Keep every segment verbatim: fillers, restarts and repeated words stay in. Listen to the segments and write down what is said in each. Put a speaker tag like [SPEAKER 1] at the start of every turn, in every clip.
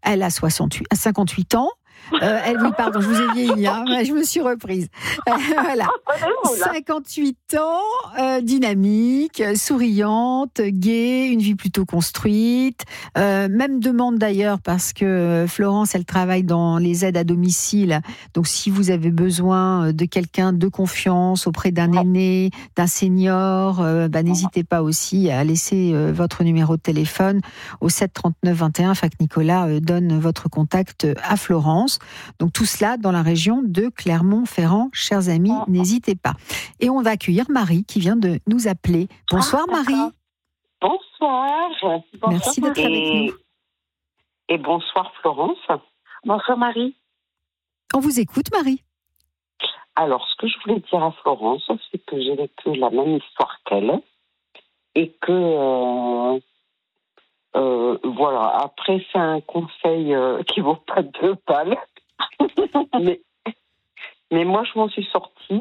[SPEAKER 1] Elle a soixante-huit, cinquante-huit ans. Euh, elle, oui, pardon, je vous ai vieilli, hein, je me suis reprise. Euh, voilà, cinquante-huit ans, euh, dynamique, souriante, gaie, une vie plutôt construite. Euh, même demande d'ailleurs parce que Florence, elle travaille dans les aides à domicile. Donc, si vous avez besoin de quelqu'un de confiance auprès d'un aîné, d'un senior, euh, bah, n'hésitez pas aussi à laisser euh, votre numéro de téléphone au sept trente-neuf vingt et un. Fac Nicolas euh, donne votre contact à Florence. Donc tout cela dans la région de Clermont-Ferrand. Chers amis, n'hésitez pas. Et on va accueillir Marie qui vient de nous appeler. Bonsoir
[SPEAKER 2] ah,
[SPEAKER 1] Marie.
[SPEAKER 2] Bonsoir.
[SPEAKER 1] Merci
[SPEAKER 2] bonsoir,
[SPEAKER 1] d'être et, avec nous.
[SPEAKER 2] Et bonsoir Florence. Bonsoir Marie.
[SPEAKER 1] On vous écoute Marie.
[SPEAKER 2] Alors ce que je voulais dire à Florence, c'est que j'ai vécu la même histoire qu'elle et que... Euh, Euh, voilà, après c'est un conseil euh, qui vaut pas deux balles. mais, mais moi je m'en suis sortie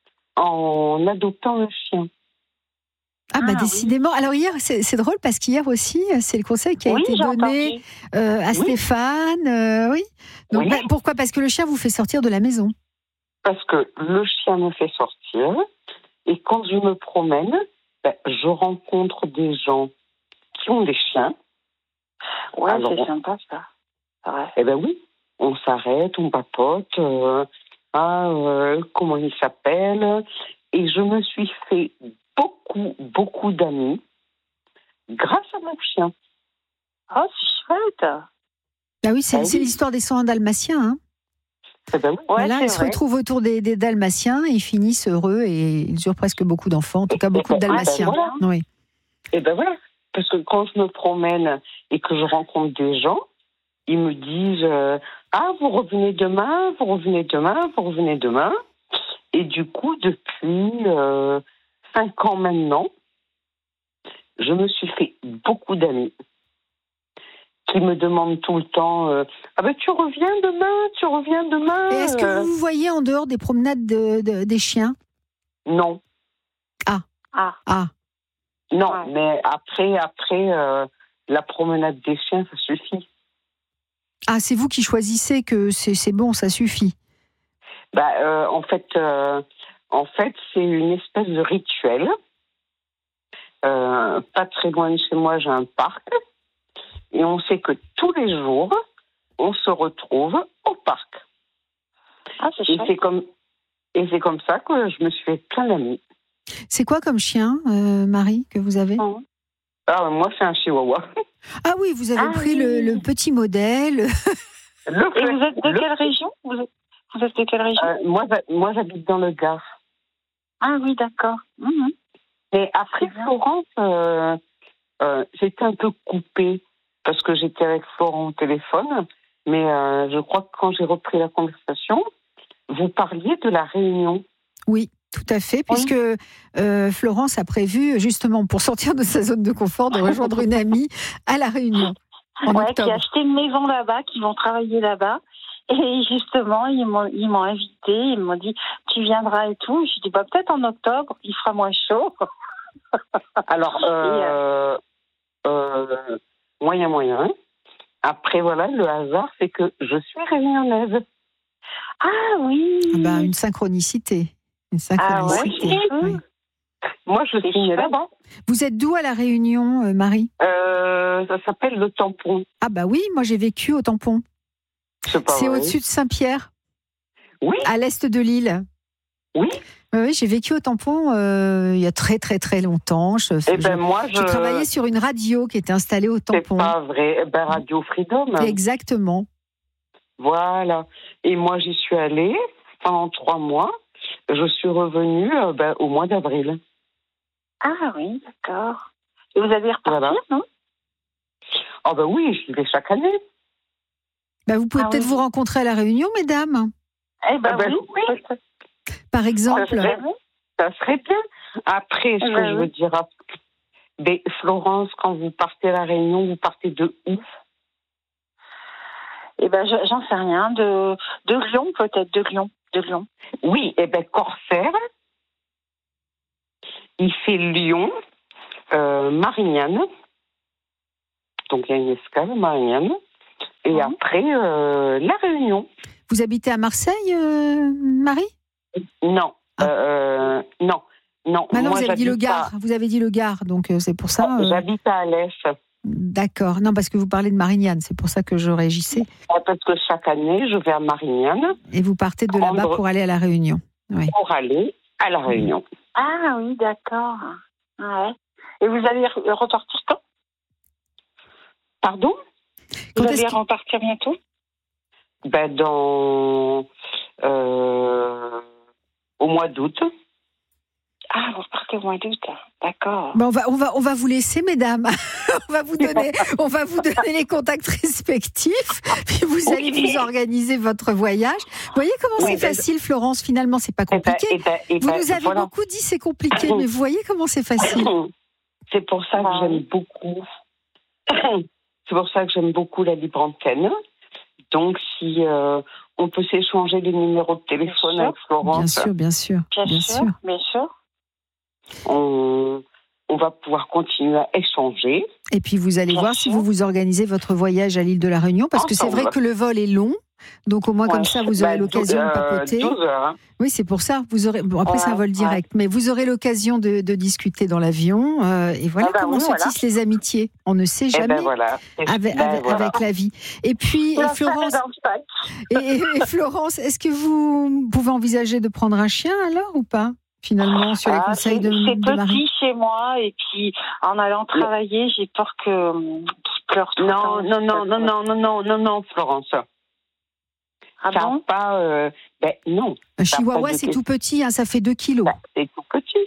[SPEAKER 2] en adoptant un chien.
[SPEAKER 1] Ah bah
[SPEAKER 2] ah,
[SPEAKER 1] décidément.
[SPEAKER 2] Oui.
[SPEAKER 1] Alors hier, c'est, c'est drôle parce qu'hier aussi, c'est le conseil qui a
[SPEAKER 2] oui,
[SPEAKER 1] été donné euh, à oui. Stéphane. Euh, oui. Donc oui. Bah, pourquoi ? Parce que le chien vous fait sortir de la maison.
[SPEAKER 2] Parce que le chien me fait sortir et quand je me promène, bah, je rencontre des gens qui ont des chiens.
[SPEAKER 3] Ouais, alors, c'est sympa ça.
[SPEAKER 2] Ouais. Eh ben oui, on s'arrête, on papote. Euh, ah, euh, comment il s'appelle ? Et je me suis fait beaucoup, beaucoup d'amis grâce à mon chien.
[SPEAKER 3] Oh, c'est chouette.
[SPEAKER 1] Ah oui, c'est,
[SPEAKER 2] ah
[SPEAKER 1] c'est
[SPEAKER 2] oui.
[SPEAKER 1] l'histoire des cent dalmatiens. Hein.
[SPEAKER 2] Eh ben oui.
[SPEAKER 1] Voilà,
[SPEAKER 3] ouais,
[SPEAKER 1] ils se
[SPEAKER 3] vrai.
[SPEAKER 1] retrouvent autour des, des dalmatiens, et ils finissent heureux et ils eurent presque beaucoup d'enfants, en tout cas beaucoup de dalmatiens.
[SPEAKER 2] Ben voilà.
[SPEAKER 1] Oui.
[SPEAKER 2] Et ben voilà, parce que quand je me promène et que je rencontre des gens, ils me disent euh, ah vous revenez demain, vous revenez demain, vous revenez demain. Et du coup depuis euh, cinq ans maintenant, je me suis fait beaucoup d'amis qui me demandent tout le temps euh, ah ben tu reviens demain, tu reviens demain.
[SPEAKER 1] Et est-ce que vous vous voyez en dehors des promenades de, de, des chiens ?
[SPEAKER 2] Non.
[SPEAKER 1] Ah.
[SPEAKER 3] Ah.
[SPEAKER 1] Ah.
[SPEAKER 2] Non,
[SPEAKER 3] ouais.
[SPEAKER 2] mais après, après euh, la promenade des chiens, ça suffit.
[SPEAKER 1] Ah, c'est vous qui choisissez que c'est, c'est bon, ça suffit.
[SPEAKER 2] Bah, euh, en fait, euh, en fait, c'est une espèce de rituel. Euh, pas très loin de chez moi, j'ai un parc. Et on sait que tous les jours, on se retrouve au parc.
[SPEAKER 3] Ah, c'est
[SPEAKER 2] et
[SPEAKER 3] chouette.
[SPEAKER 2] c'est comme Et c'est comme ça que je me suis fait plein d'amis.
[SPEAKER 1] C'est quoi comme chien, euh, Marie, que vous avez ?
[SPEAKER 2] Oh. Ah, moi, c'est un chihuahua.
[SPEAKER 1] Ah oui, vous avez
[SPEAKER 3] ah,
[SPEAKER 1] pris
[SPEAKER 3] oui.
[SPEAKER 1] le, le petit modèle.
[SPEAKER 2] Le,
[SPEAKER 3] et vous êtes de
[SPEAKER 2] le,
[SPEAKER 3] quelle région vous êtes, vous êtes de quelle région
[SPEAKER 2] euh, moi, moi, j'habite dans le Gard.
[SPEAKER 3] Ah oui, d'accord. Mmh.
[SPEAKER 2] Et après Florence, euh, euh, j'étais un peu coupée parce que j'étais avec Florent au téléphone. Mais euh, je crois que quand j'ai repris la conversation, vous parliez de la Réunion.
[SPEAKER 1] Oui, tout à fait, puisque oui. euh, Florence a prévu, justement, pour sortir de sa zone de confort, de rejoindre une amie à La Réunion. En
[SPEAKER 3] ouais,
[SPEAKER 1] octobre.
[SPEAKER 3] qui a acheté une maison là-bas, qui vont travailler là-bas. Et justement, ils m'ont, ils m'ont invité, ils m'ont dit, tu viendras et tout. Je dis, bah, peut-être en octobre, il fera moins chaud.
[SPEAKER 2] Alors, euh, euh, moyen, moyen. Après, voilà, le hasard, c'est que je suis réunionnaise.
[SPEAKER 3] Ah oui.
[SPEAKER 1] Ah bah, une synchronicité. Une synchronicité.
[SPEAKER 3] Ah ouais,
[SPEAKER 1] oui.
[SPEAKER 2] Moi, je suis née là-bas.
[SPEAKER 1] Vous êtes d'où à La Réunion, euh, Marie ?
[SPEAKER 2] euh, Ça s'appelle le Tampon.
[SPEAKER 1] Ah bah oui, moi j'ai vécu au Tampon.
[SPEAKER 2] C'est, pas
[SPEAKER 1] c'est
[SPEAKER 2] vrai.
[SPEAKER 1] Au-dessus de Saint-Pierre.
[SPEAKER 2] Oui.
[SPEAKER 1] À l'est de l'île.
[SPEAKER 2] Oui.
[SPEAKER 1] Oui, j'ai vécu au Tampon euh, il y a très très très longtemps. Je,
[SPEAKER 2] eh ben
[SPEAKER 1] je,
[SPEAKER 2] moi, je...
[SPEAKER 1] je travaillais sur une radio qui était installée au Tampon.
[SPEAKER 2] C'est pas vrai. Eh ben, Radio Freedom.
[SPEAKER 1] Exactement.
[SPEAKER 2] Voilà. Et moi, j'y suis allée pendant trois mois. Je suis revenue euh, ben, au mois d'avril.
[SPEAKER 3] Ah oui, d'accord. Et vous allez repartir, voilà. non ?
[SPEAKER 2] Ah ben oui, j'y vais chaque année.
[SPEAKER 1] Ben, vous pouvez
[SPEAKER 3] ah
[SPEAKER 1] peut-être
[SPEAKER 3] oui.
[SPEAKER 1] vous rencontrer à La Réunion, mesdames.
[SPEAKER 3] Eh ben,
[SPEAKER 2] ah ben
[SPEAKER 3] oui,
[SPEAKER 2] oui.
[SPEAKER 1] Par exemple.
[SPEAKER 2] Ça serait, ça serait bien. Après, ce
[SPEAKER 3] eh
[SPEAKER 2] que
[SPEAKER 3] ben
[SPEAKER 2] je
[SPEAKER 3] oui.
[SPEAKER 2] veux dire, mais Florence, quand vous partez à La Réunion, vous partez de où ?
[SPEAKER 3] Eh ben, je, j'en sais rien. De, de Lyon, peut-être, de Lyon. De Lyon.
[SPEAKER 2] Oui, eh ben Corsaire, il fait Lyon, euh, Marignane. Donc il y a une escale, Marignane. Et
[SPEAKER 3] Mhm.
[SPEAKER 2] après, euh, La Réunion.
[SPEAKER 1] Vous habitez à Marseille, euh, Marie?
[SPEAKER 2] Non,
[SPEAKER 1] Ah.
[SPEAKER 2] euh, non, non.
[SPEAKER 1] Maintenant,
[SPEAKER 2] Moi,
[SPEAKER 1] vous avez dit le
[SPEAKER 2] j'habite
[SPEAKER 1] Gard. Vous avez dit le Gard, donc euh, c'est pour ça.
[SPEAKER 2] à-
[SPEAKER 1] euh,
[SPEAKER 2] J'habite à Alès.
[SPEAKER 1] D'accord. Non, parce que vous parlez de Marignane, c'est pour ça que je réagissais.
[SPEAKER 2] Parce que chaque année, je vais à Marignane
[SPEAKER 1] Et vous partez de là-bas
[SPEAKER 2] Prendre-
[SPEAKER 1] pour aller à La Réunion. Oui.
[SPEAKER 2] pour aller à La Réunion.
[SPEAKER 3] Ah oui, d'accord. Ouais. Et vous allez re- repartir quand?
[SPEAKER 2] Pardon?
[SPEAKER 1] Quand
[SPEAKER 3] Vous
[SPEAKER 1] est-ce
[SPEAKER 3] allez
[SPEAKER 1] que-
[SPEAKER 3] repartir bientôt?
[SPEAKER 2] Ben, dans... euh, au mois d'août.
[SPEAKER 3] Ah, vous repartez au mois d'août. D'accord.
[SPEAKER 1] Bon, on va, on va, on va vous laisser, mesdames. on va vous donner, on va vous donner les contacts respectifs. Puis vous allez
[SPEAKER 3] Oui.
[SPEAKER 1] vous organiser votre voyage. Vous voyez comment
[SPEAKER 2] Oui,
[SPEAKER 1] c'est
[SPEAKER 2] ben-
[SPEAKER 1] facile, Florence. Finalement, c'est pas
[SPEAKER 2] Eh ben,
[SPEAKER 1] compliqué.
[SPEAKER 2] eh ben, eh
[SPEAKER 1] Vous
[SPEAKER 2] ben,
[SPEAKER 1] nous avez
[SPEAKER 2] voilà.
[SPEAKER 1] beaucoup dit c'est compliqué, mais vous voyez comment c'est facile.
[SPEAKER 2] C'est pour ça que
[SPEAKER 3] Ah
[SPEAKER 2] j'aime
[SPEAKER 3] oui.
[SPEAKER 2] beaucoup. C'est pour ça que j'aime beaucoup la libre antenne. Donc, si euh, on peut s'échanger des numéros de téléphone
[SPEAKER 3] Bien
[SPEAKER 2] avec
[SPEAKER 1] Bien
[SPEAKER 2] Florence,
[SPEAKER 1] sûr, bien sûr,
[SPEAKER 3] Bien,
[SPEAKER 1] bien
[SPEAKER 3] sûr,
[SPEAKER 1] sûr.
[SPEAKER 3] bien sûr.
[SPEAKER 2] on, on va pouvoir continuer à échanger.
[SPEAKER 1] Et puis vous allez
[SPEAKER 3] Bien
[SPEAKER 1] voir si
[SPEAKER 3] sûr.
[SPEAKER 1] vous vous organisez votre voyage à l'île de la Réunion, parce que c'est
[SPEAKER 2] Ensemble.
[SPEAKER 1] vrai que le vol est long. Donc au moins comme
[SPEAKER 2] Ouais.
[SPEAKER 1] ça, vous aurez
[SPEAKER 2] Ben,
[SPEAKER 1] l'occasion
[SPEAKER 2] dou-
[SPEAKER 1] de
[SPEAKER 2] euh,
[SPEAKER 1] papoter.
[SPEAKER 2] douze heures. Hein.
[SPEAKER 1] Oui, c'est pour ça. Vous aurez. Bon, après,
[SPEAKER 3] Ouais,
[SPEAKER 1] c'est un vol
[SPEAKER 3] ouais.
[SPEAKER 1] direct, mais vous aurez l'occasion de, de discuter dans l'avion. euh, et voilà
[SPEAKER 3] Ah bah
[SPEAKER 1] comment
[SPEAKER 3] oui,
[SPEAKER 1] se
[SPEAKER 3] voilà.
[SPEAKER 1] tissent les amitiés. On ne sait
[SPEAKER 2] Et
[SPEAKER 1] jamais
[SPEAKER 2] ben voilà. Et
[SPEAKER 1] avec,
[SPEAKER 2] ben
[SPEAKER 1] avec-
[SPEAKER 2] voilà.
[SPEAKER 1] avec la vie. Et puis, et
[SPEAKER 3] La
[SPEAKER 1] Florence,
[SPEAKER 3] farine dans le sac.
[SPEAKER 1] et, et- et Florence, est-ce que vous pouvez envisager de prendre un chien alors ou pas finalement sur les
[SPEAKER 3] Ah,
[SPEAKER 1] conseils
[SPEAKER 3] c'est
[SPEAKER 1] de,
[SPEAKER 3] c'est
[SPEAKER 1] de Marie?
[SPEAKER 3] petit chez moi et puis en allant travailler, j'ai peur que hum, qu'il pleure tout le temps.
[SPEAKER 2] Non, non, non, non, non, non, non, non, non, Florence.
[SPEAKER 3] Ah
[SPEAKER 2] Ça
[SPEAKER 3] bon?
[SPEAKER 2] a pas. euh, ben non,
[SPEAKER 1] Un
[SPEAKER 2] Ça a
[SPEAKER 1] chihuahua,
[SPEAKER 2] pas de
[SPEAKER 1] c'est
[SPEAKER 2] question.
[SPEAKER 1] tout petit, hein, ça fait deux kilos.
[SPEAKER 2] ben, c'est tout petit.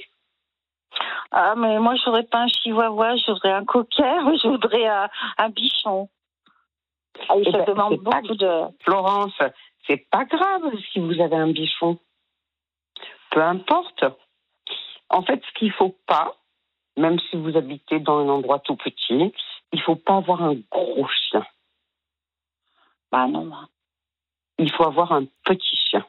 [SPEAKER 3] Ah mais moi je voudrais pas un chihuahua, je voudrais un cocker, je voudrais un, un bichon. Ah, et
[SPEAKER 2] Eh
[SPEAKER 3] ça
[SPEAKER 2] ben,
[SPEAKER 3] demande
[SPEAKER 2] c'est pas-
[SPEAKER 3] beaucoup de.
[SPEAKER 2] Florence, c'est pas grave si vous avez un bichon. Peu importe. En fait, ce qu'il faut pas, même si vous habitez dans un endroit tout petit, il faut pas avoir un gros chien.
[SPEAKER 3] Bah non.
[SPEAKER 2] Il faut avoir un petit chien.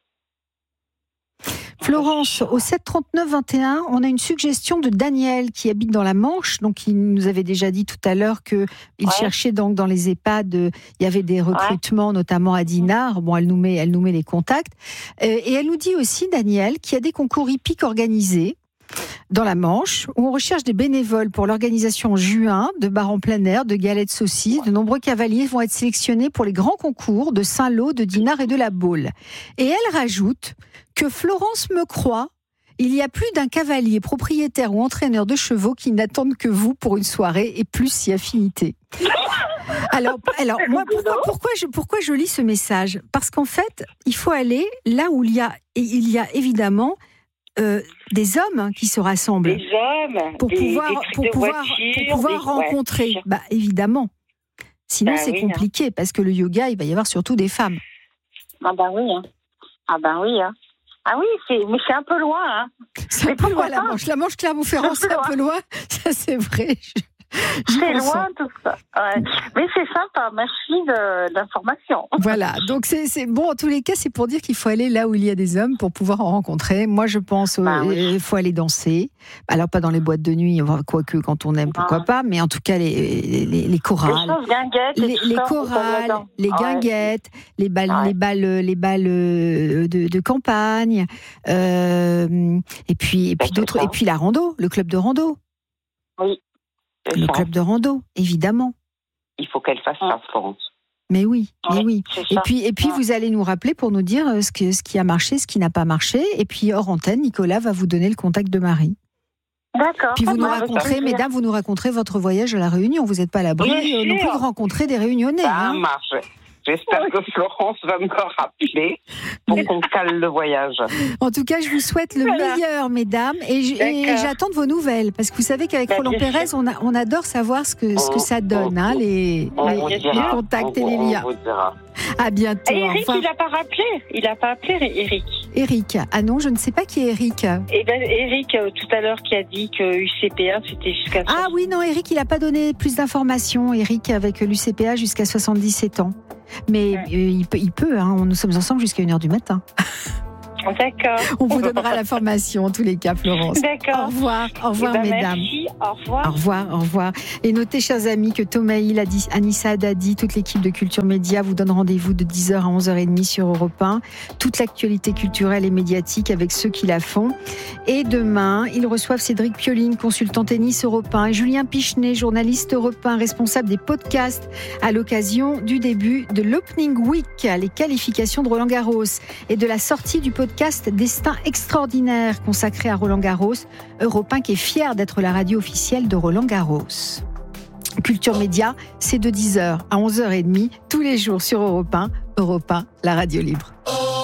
[SPEAKER 1] Florence, au sept trente-neuf vingt et un, on a une suggestion de Daniel qui habite dans la Manche. Donc, il nous avait déjà dit tout à l'heure qu'il
[SPEAKER 3] Ouais.
[SPEAKER 1] cherchait donc dans les EHPAD, euh, il y avait des recrutements, notamment à Dinard. Bon, elle nous met, elle nous met les contacts. Euh, et elle nous dit aussi, Daniel, qu'il y a des concours hippiques organisés dans la Manche, où on recherche des bénévoles pour l'organisation en juin de bars en plein air, de galettes saucisses. De nombreux cavaliers vont être sélectionnés pour les grands concours de Saint-Lô, de Dinard et de la Baule. Et elle rajoute que Florence me croit, il y a plus d'un cavalier, propriétaire ou entraîneur de chevaux qui n'attendent que vous pour une soirée et plus si affinité. Alors, alors moi, pourquoi, pourquoi, je, pourquoi je lis ce message? Parce qu'en fait, il faut aller là où il y a, et il y a évidemment euh, des hommes hein, qui se rassemblent
[SPEAKER 3] Des hommes,
[SPEAKER 1] pour
[SPEAKER 3] des,
[SPEAKER 1] pouvoir,
[SPEAKER 3] des trucs
[SPEAKER 1] pour
[SPEAKER 3] de
[SPEAKER 1] pouvoir,
[SPEAKER 3] voiture,
[SPEAKER 1] pour pouvoir
[SPEAKER 3] des-
[SPEAKER 1] rencontrer.
[SPEAKER 3] ouais,
[SPEAKER 1] Bah, évidemment. Sinon,
[SPEAKER 3] Bah
[SPEAKER 1] c'est
[SPEAKER 3] oui, hein.
[SPEAKER 1] compliqué parce que le yoga, il va y avoir surtout des femmes.
[SPEAKER 3] Ah bah oui. Hein. Ah bah oui. Hein. Ah oui, c'est, mais c'est un peu loin. Hein.
[SPEAKER 1] C'est un
[SPEAKER 3] Mais
[SPEAKER 1] peu
[SPEAKER 3] pourquoi
[SPEAKER 1] loin la
[SPEAKER 3] pas?
[SPEAKER 1] Manche. La Manche Clermont-Ferrand, c'est un peu loin. Ça, c'est vrai. Je- je
[SPEAKER 3] C'est
[SPEAKER 1] consens.
[SPEAKER 3] loin tout ça. Ouais. Mais c'est sympa. Merci de, de l'information.
[SPEAKER 1] Voilà, donc c'est, c'est bon. En tous les cas, c'est pour dire qu'il faut aller là où il y a des hommes pour pouvoir en rencontrer. Moi, je pense qu'il
[SPEAKER 3] Bah oui.
[SPEAKER 1] faut aller danser. Alors pas dans les boîtes de nuit, enfin, quoique quand on aime, pourquoi
[SPEAKER 3] Ah.
[SPEAKER 1] pas. Mais en tout cas, les, les, les- les chorales.
[SPEAKER 3] Les choses guinguettes. et
[SPEAKER 1] Les,
[SPEAKER 3] tout
[SPEAKER 1] les
[SPEAKER 3] ça, on peut aller
[SPEAKER 1] chorales,
[SPEAKER 3] là-dedans.
[SPEAKER 1] les
[SPEAKER 3] Ouais.
[SPEAKER 1] guinguettes, les balles,
[SPEAKER 3] Ouais.
[SPEAKER 1] les balles, les balles euh, de, de campagne, euh, et puis et puis
[SPEAKER 2] c'est
[SPEAKER 1] d'autres,
[SPEAKER 2] ça.
[SPEAKER 1] et puis la rando, le club de rando,
[SPEAKER 2] C'est
[SPEAKER 1] le
[SPEAKER 2] ça.
[SPEAKER 1] club de rando, évidemment.
[SPEAKER 2] Il faut qu'elle fasse ça, Florence.
[SPEAKER 1] Mais oui, mais
[SPEAKER 3] Ouais,
[SPEAKER 1] oui.
[SPEAKER 3] c'est
[SPEAKER 1] Et
[SPEAKER 3] ça.
[SPEAKER 1] puis, et puis
[SPEAKER 3] Ouais.
[SPEAKER 1] vous allez nous rappeler pour nous dire euh, ce, que, ce qui a marché, ce qui n'a pas marché. Et puis, hors antenne, Nicolas va vous donner le contact de Marie.
[SPEAKER 3] D'accord.
[SPEAKER 1] Puis vous
[SPEAKER 3] Ah
[SPEAKER 1] nous
[SPEAKER 3] bah, avec
[SPEAKER 1] raconterez,
[SPEAKER 3] plaisir.
[SPEAKER 1] mesdames, vous nous raconterez votre voyage à La Réunion. Vous n'êtes pas à l'abri
[SPEAKER 3] Bien
[SPEAKER 1] euh, non
[SPEAKER 3] sûr.
[SPEAKER 1] plus de rencontrer des Réunionnais.
[SPEAKER 2] Ça
[SPEAKER 1] hein.
[SPEAKER 2] marche. J'espère que Florence va me rappeler pour qu'on cale le voyage.
[SPEAKER 1] En tout cas, je vous souhaite le
[SPEAKER 3] Voilà.
[SPEAKER 1] meilleur, mesdames. Et, j- et
[SPEAKER 3] D'accord.
[SPEAKER 1] j'attends de vos nouvelles. Parce que vous savez qu'avec
[SPEAKER 3] Bah,
[SPEAKER 1] Roland
[SPEAKER 3] bien
[SPEAKER 1] Pérez,
[SPEAKER 3] sûr.
[SPEAKER 1] on, a- on adore savoir ce que, ce que
[SPEAKER 2] On-
[SPEAKER 1] ça donne, hein, les,
[SPEAKER 2] On
[SPEAKER 1] les-
[SPEAKER 2] vous
[SPEAKER 1] les
[SPEAKER 2] dira.
[SPEAKER 1] contacts
[SPEAKER 2] on,
[SPEAKER 1] et les
[SPEAKER 2] on
[SPEAKER 1] liens.
[SPEAKER 2] vous dira.
[SPEAKER 1] À bientôt.
[SPEAKER 3] Et
[SPEAKER 1] Au
[SPEAKER 3] Eric,
[SPEAKER 1] revoir.
[SPEAKER 3] il n'a pas rappelé. Il n'a pas appelé Eric.
[SPEAKER 1] Eric. Ah non, je ne sais pas qui est Eric.
[SPEAKER 3] Et ben Eric, euh, tout à l'heure, qui a dit que U C P A, c'était jusqu'à.
[SPEAKER 1] Ah oui, non, Eric, il n'a pas donné plus d'informations. Eric, avec l'U C P A jusqu'à soixante-dix-sept ans. Mais
[SPEAKER 3] Ouais.
[SPEAKER 1] euh, il peut, il peut hein, nous sommes ensemble jusqu'à une heure du matin.
[SPEAKER 3] D'accord.
[SPEAKER 1] On vous donnera l'information en tous les cas, Florence.
[SPEAKER 3] D'accord.
[SPEAKER 1] Au revoir, au revoir,
[SPEAKER 3] Eh ben,
[SPEAKER 1] mesdames.
[SPEAKER 3] Merci, au revoir.
[SPEAKER 1] Au revoir, au revoir. Et notez, chers amis, que Thomas Hill, Anissa Haddadi, toute l'équipe de Culture Média vous donne rendez-vous de dix heures à onze heures trente sur Europe un. Toute l'actualité culturelle et médiatique avec ceux qui la font. Et demain, ils reçoivent Cédric Pioline, consultant tennis Europe un, et Julien Pichenet, journaliste Europe un, responsable des podcasts, à l'occasion du début de l'Opening Week, les qualifications de Roland Garros, et de la sortie du podcast Destin extraordinaire consacré à Roland Garros. Europe un qui est fier d'être la radio officielle de Roland Garros. Culture Média, c'est de dix heures à onze heures trente tous les jours sur Europe un. Europe un, la radio libre.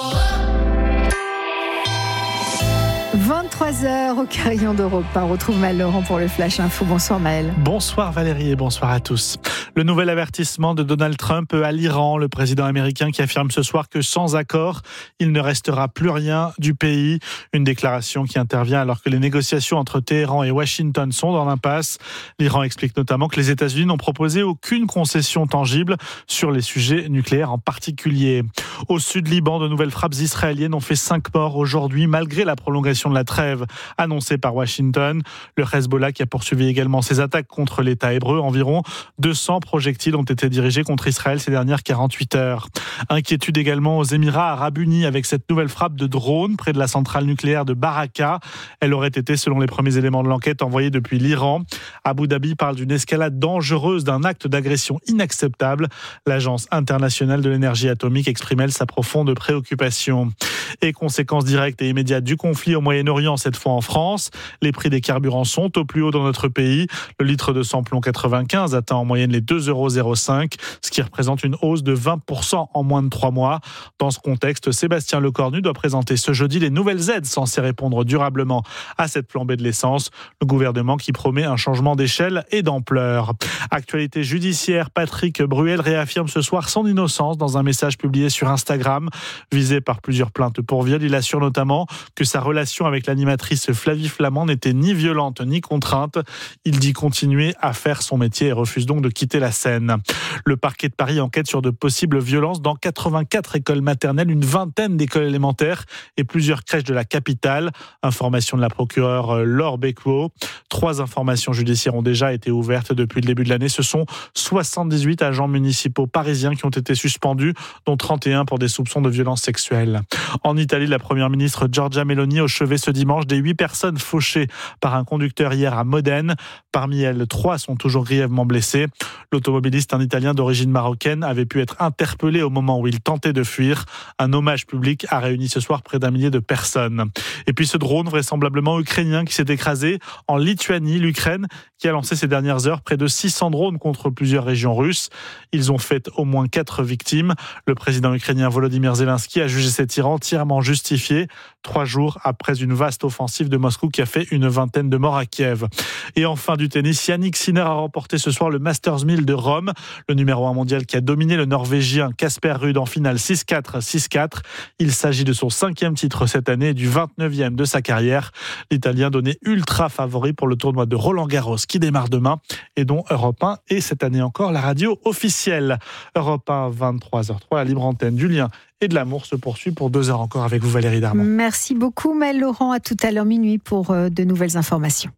[SPEAKER 1] vingt-trois heures au carillon d'Europe un. On retrouve Maël Laurent pour le Flash Info. Bonsoir Maël.
[SPEAKER 4] Bonsoir Valérie et bonsoir à tous. Le nouvel avertissement de Donald Trump à l'Iran, le président américain qui affirme ce soir que sans accord, il ne restera plus rien du pays. Une déclaration qui intervient alors que les négociations entre Téhéran et Washington sont dans l'impasse. L'Iran explique notamment que les États-Unis n'ont proposé aucune concession tangible sur les sujets nucléaires en particulier. Au sud Liban, de nouvelles frappes israéliennes ont fait cinq morts aujourd'hui malgré la prolongation de la trêve annoncée par Washington. Le Hezbollah qui a poursuivi également ses attaques contre l'État hébreu. Environ deux cents projectiles ont été dirigés contre Israël ces dernières quarante-huit heures. Inquiétude également aux Émirats arabes unis avec cette nouvelle frappe de drone près de la centrale nucléaire de Baraka. Elle aurait été, selon les premiers éléments de l'enquête, envoyée depuis l'Iran. Abu Dhabi parle d'une escalade dangereuse, d'un acte d'agression inacceptable. L'Agence internationale de l'énergie atomique exprime, elle, sa profonde préoccupation. Et conséquences directes et immédiates du conflit au Moyen-Orient, cette fois en France. Les prix des carburants sont au plus haut dans notre pays. Le litre de samplon quatre-vingt-quinze atteint en moyenne les deux euros zéro cinq, ce qui représente une hausse de vingt pour cent en moins de trois mois. Dans ce contexte, Sébastien Lecornu doit présenter ce jeudi les nouvelles aides censées répondre durablement à cette flambée de l'essence. Le gouvernement qui promet un changement d'échelle et d'ampleur. Actualité judiciaire, Patrick Bruel réaffirme ce soir son innocence dans un message publié sur Instagram. Visé par plusieurs plaintes pour viol, il assure notamment que sa relation avec l'animatrice Flavie Flament n'était ni violente ni contrainte. Il dit continuer à faire son métier et refuse donc de quitter la scène. Le parquet de Paris enquête sur de possibles violences dans quatre-vingt-quatre écoles maternelles, une vingtaine d'écoles élémentaires et plusieurs crèches de la capitale. Information de la procureure Laure Becquot. Trois informations judiciaires ont déjà été ouvertes depuis le début de l'année. Ce sont soixante-dix-huit agents municipaux parisiens qui ont été suspendus, dont trente et un pour des soupçons de violences sexuelles. En Italie, la première ministre Giorgia Meloni au chevet ce dimanche des huit personnes fauchées par un conducteur hier à Modène. Parmi elles, trois sont toujours grièvement blessés. L'automobiliste, un Italien d'origine marocaine, avait pu être interpellé au moment où il tentait de fuir. Un hommage public a réuni ce soir près d'un millier de personnes. Et puis ce drone vraisemblablement ukrainien qui s'est écrasé en Lituanie, l'Ukraine, qui a lancé ces dernières heures près de six cents drones contre plusieurs régions russes. Ils ont fait au moins quatre victimes. Le président ukrainien Volodymyr Zelensky a jugé ces tirs entièrement justifiés, trois jours après une vaste offensive de Moscou qui a fait une vingtaine de morts à Kiev. Et enfin du tennis, Yannick Sinner a remporté ce soir le Masters mille de Rome, le numéro un mondial qui a dominé le Norvégien Casper Ruud en finale six quatre, six quatre. Il s'agit de son cinquième titre cette année et du vingt-neuvième de sa carrière. L'Italien donné ultra favori pour le tournoi de Roland-Garros qui démarre demain et dont Europe un est cette année encore la radio officielle. Europe un, vingt-trois heures trois, la libre antenne du lien et de l'amour se poursuit pour deux heures encore avec vous Valérie Darmon.
[SPEAKER 1] Merci beaucoup Maël Laurent, à tout à l'heure minuit pour de nouvelles informations.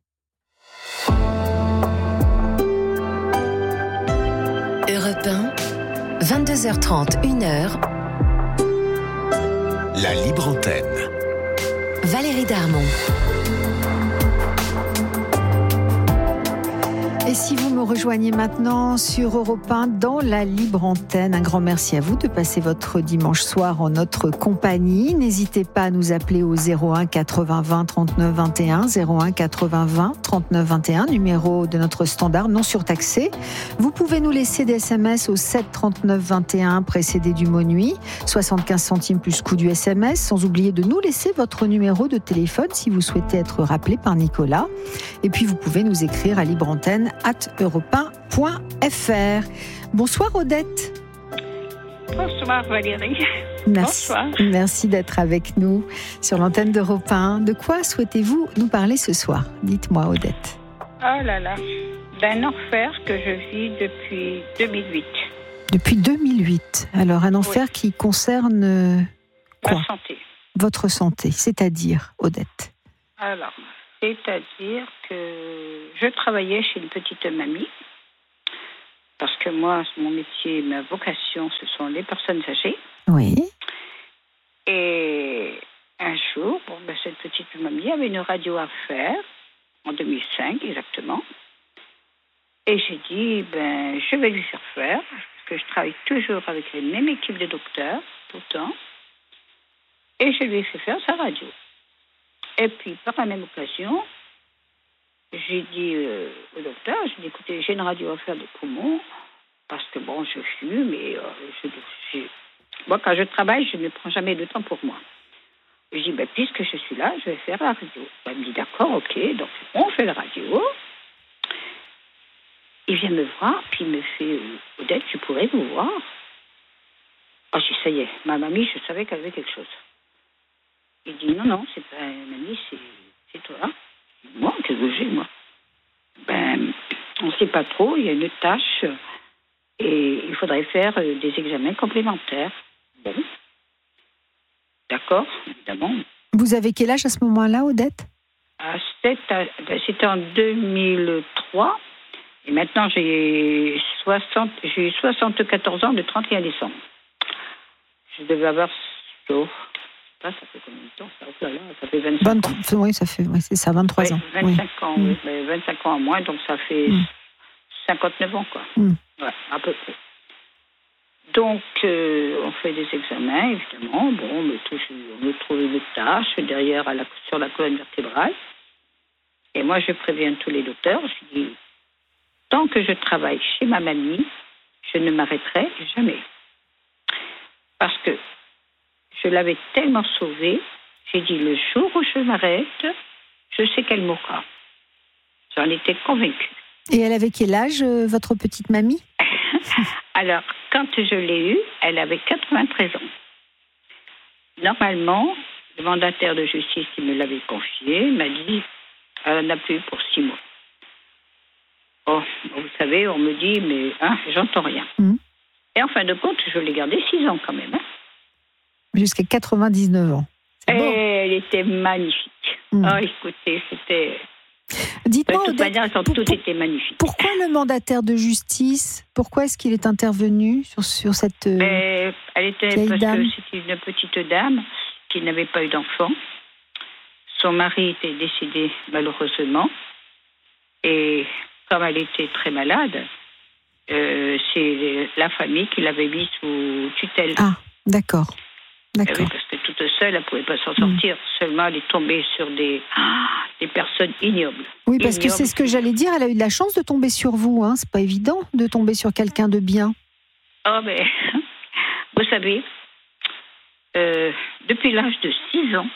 [SPEAKER 5] Europe un, vingt-deux heures trente, une heure.
[SPEAKER 6] La libre antenne.
[SPEAKER 5] Valérie Darmon.
[SPEAKER 1] Et si vous me rejoignez maintenant sur Europe un dans la libre antenne, un grand merci à vous de passer votre dimanche soir en notre compagnie. N'hésitez pas à nous appeler au zéro un quatre-vingts vingt trente-neuf vingt et un, zéro un quatre-vingts vingt trente-neuf vingt et un, numéro de notre standard non surtaxé. Vous pouvez nous laisser des S M S au sept trente-neuf vingt et un précédé du mot nuit, soixante-quinze centimes plus coût du S M S, sans oublier de nous laisser votre numéro de téléphone si vous souhaitez être rappelé par Nicolas. Et puis vous pouvez nous écrire à libreantenne arobase europe un point f r. Bonsoir Odette.
[SPEAKER 7] Bonsoir Valérie.
[SPEAKER 1] Merci.
[SPEAKER 7] Bonsoir.
[SPEAKER 1] Merci d'être avec nous sur l'antenne d'Europe un. De quoi souhaitez-vous nous parler ce soir ? Dites-moi Odette.
[SPEAKER 7] Oh là là, d'un enfer que je vis depuis deux mille huit.
[SPEAKER 1] Depuis deux mille huit. Alors un enfer oui. qui concerne quoi ?
[SPEAKER 7] Ma santé.
[SPEAKER 1] votre santé, c'est-à-dire, Odette?
[SPEAKER 7] Alors, c'est-à-dire que je travaillais chez une petite mamie, parce que moi, mon métier, ma vocation, ce sont les personnes âgées.
[SPEAKER 1] Oui.
[SPEAKER 7] Et un jour, bon, ben, cette petite mamie avait une radio à faire, en deux mille cinq exactement. Et j'ai dit, ben, je vais lui faire faire, parce que je travaille toujours avec les mêmes équipes de docteurs, tout le temps. Et je lui ai fait faire sa radio. Et puis, par la même occasion, j'ai dit euh, au docteur, j'ai dit, écoutez, j'ai une radio à faire des poumons, parce que bon, je fume, et euh, je, je, moi, quand je travaille, je ne prends jamais de temps pour moi. Je dis, ben, puisque je suis là, je vais faire la radio. Elle me dit, d'accord, ok, donc on fait la radio. Il vient me voir, puis il me fait, Odette, je pourrais vous voir. Ah, je dis, ça y est, ma mamie, je savais qu'elle avait quelque chose. Il dit, non, non, c'est pas mamie, c'est, c'est toi. Moi, qu'est-ce que j'ai, moi? Ben, on ne sait pas trop, il y a une tâche, et il faudrait faire des examens complémentaires. Bon. D'accord, évidemment.
[SPEAKER 1] Vous avez quel âge à ce moment-là, Odette?
[SPEAKER 7] Ah, c'était, c'était en deux mille trois. Et maintenant, j'ai, soixante, j'ai eu soixante-quatorze ans le trente et un décembre. Je devais avoir... Oh, ça fait combien de temps ça, oh là là, ça fait vingt-cinq
[SPEAKER 1] vingt,
[SPEAKER 7] ans.
[SPEAKER 1] Oui, ça fait, oui, c'est ça, vingt-trois
[SPEAKER 7] oui,
[SPEAKER 1] ans.
[SPEAKER 7] vingt-cinq
[SPEAKER 1] oui.
[SPEAKER 7] ans,
[SPEAKER 1] mmh.
[SPEAKER 7] oui. Mais vingt-cinq ans à moins, donc ça fait mmh. cinquante-neuf ans, quoi.
[SPEAKER 1] Mmh.
[SPEAKER 7] Ouais, à peu près. Donc, euh, on fait des examens, évidemment. Bon, on me, touche, on me trouve une tâche derrière à la, sur la colonne vertébrale. Et moi, je préviens tous les docteurs. Je dis, tant que je travaille chez ma mamie, je ne m'arrêterai jamais. Parce que je l'avais tellement sauvée, j'ai dit, le jour où je m'arrête, je sais qu'elle mourra. J'en étais convaincue.
[SPEAKER 1] Et elle avait quel âge, euh, votre petite mamie?
[SPEAKER 7] Alors, quand je l'ai eue, elle avait quatre-vingt-treize ans. Normalement, le mandataire de justice qui me l'avait confié m'a dit, elle en a plus pour six mois. Oh, vous savez, on me dit, mais hein, j'entends rien. Mmh. Et en fin de compte, je l'ai gardée six ans quand même. Hein.
[SPEAKER 1] Jusqu'à quatre-vingt-dix-neuf ans.
[SPEAKER 7] C'est beau. Elle était magnifique. Mmh. Oh, écoutez, c'était...
[SPEAKER 1] Dites-moi,
[SPEAKER 7] de toute
[SPEAKER 1] Odette,
[SPEAKER 7] manière, elles ont
[SPEAKER 1] pour,
[SPEAKER 7] toutes
[SPEAKER 1] pour,
[SPEAKER 7] été magnifiques.
[SPEAKER 1] Pourquoi le mandataire de justice, pourquoi est-ce qu'il est intervenu sur, sur cette euh,
[SPEAKER 7] Mais elle était parce
[SPEAKER 1] dame.
[SPEAKER 7] que c'était une petite dame qui n'avait pas eu d'enfant. Son mari était décédé malheureusement. Et comme elle était très malade, euh, c'est la famille qui l'avait mise sous tutelle.
[SPEAKER 1] Ah, d'accord. D'accord.
[SPEAKER 7] Oui, parce que toute seule, elle ne pouvait pas s'en sortir. Mmh. Seulement, elle est tombée sur des, ah, des personnes ignobles.
[SPEAKER 1] Oui, parce
[SPEAKER 7] ignobles.
[SPEAKER 1] que c'est ce que j'allais dire. Elle a eu de la chance de tomber sur vous. Hein. C'est pas évident de tomber sur quelqu'un de bien.
[SPEAKER 7] Oh, mais vous savez, euh, depuis l'âge de six ans,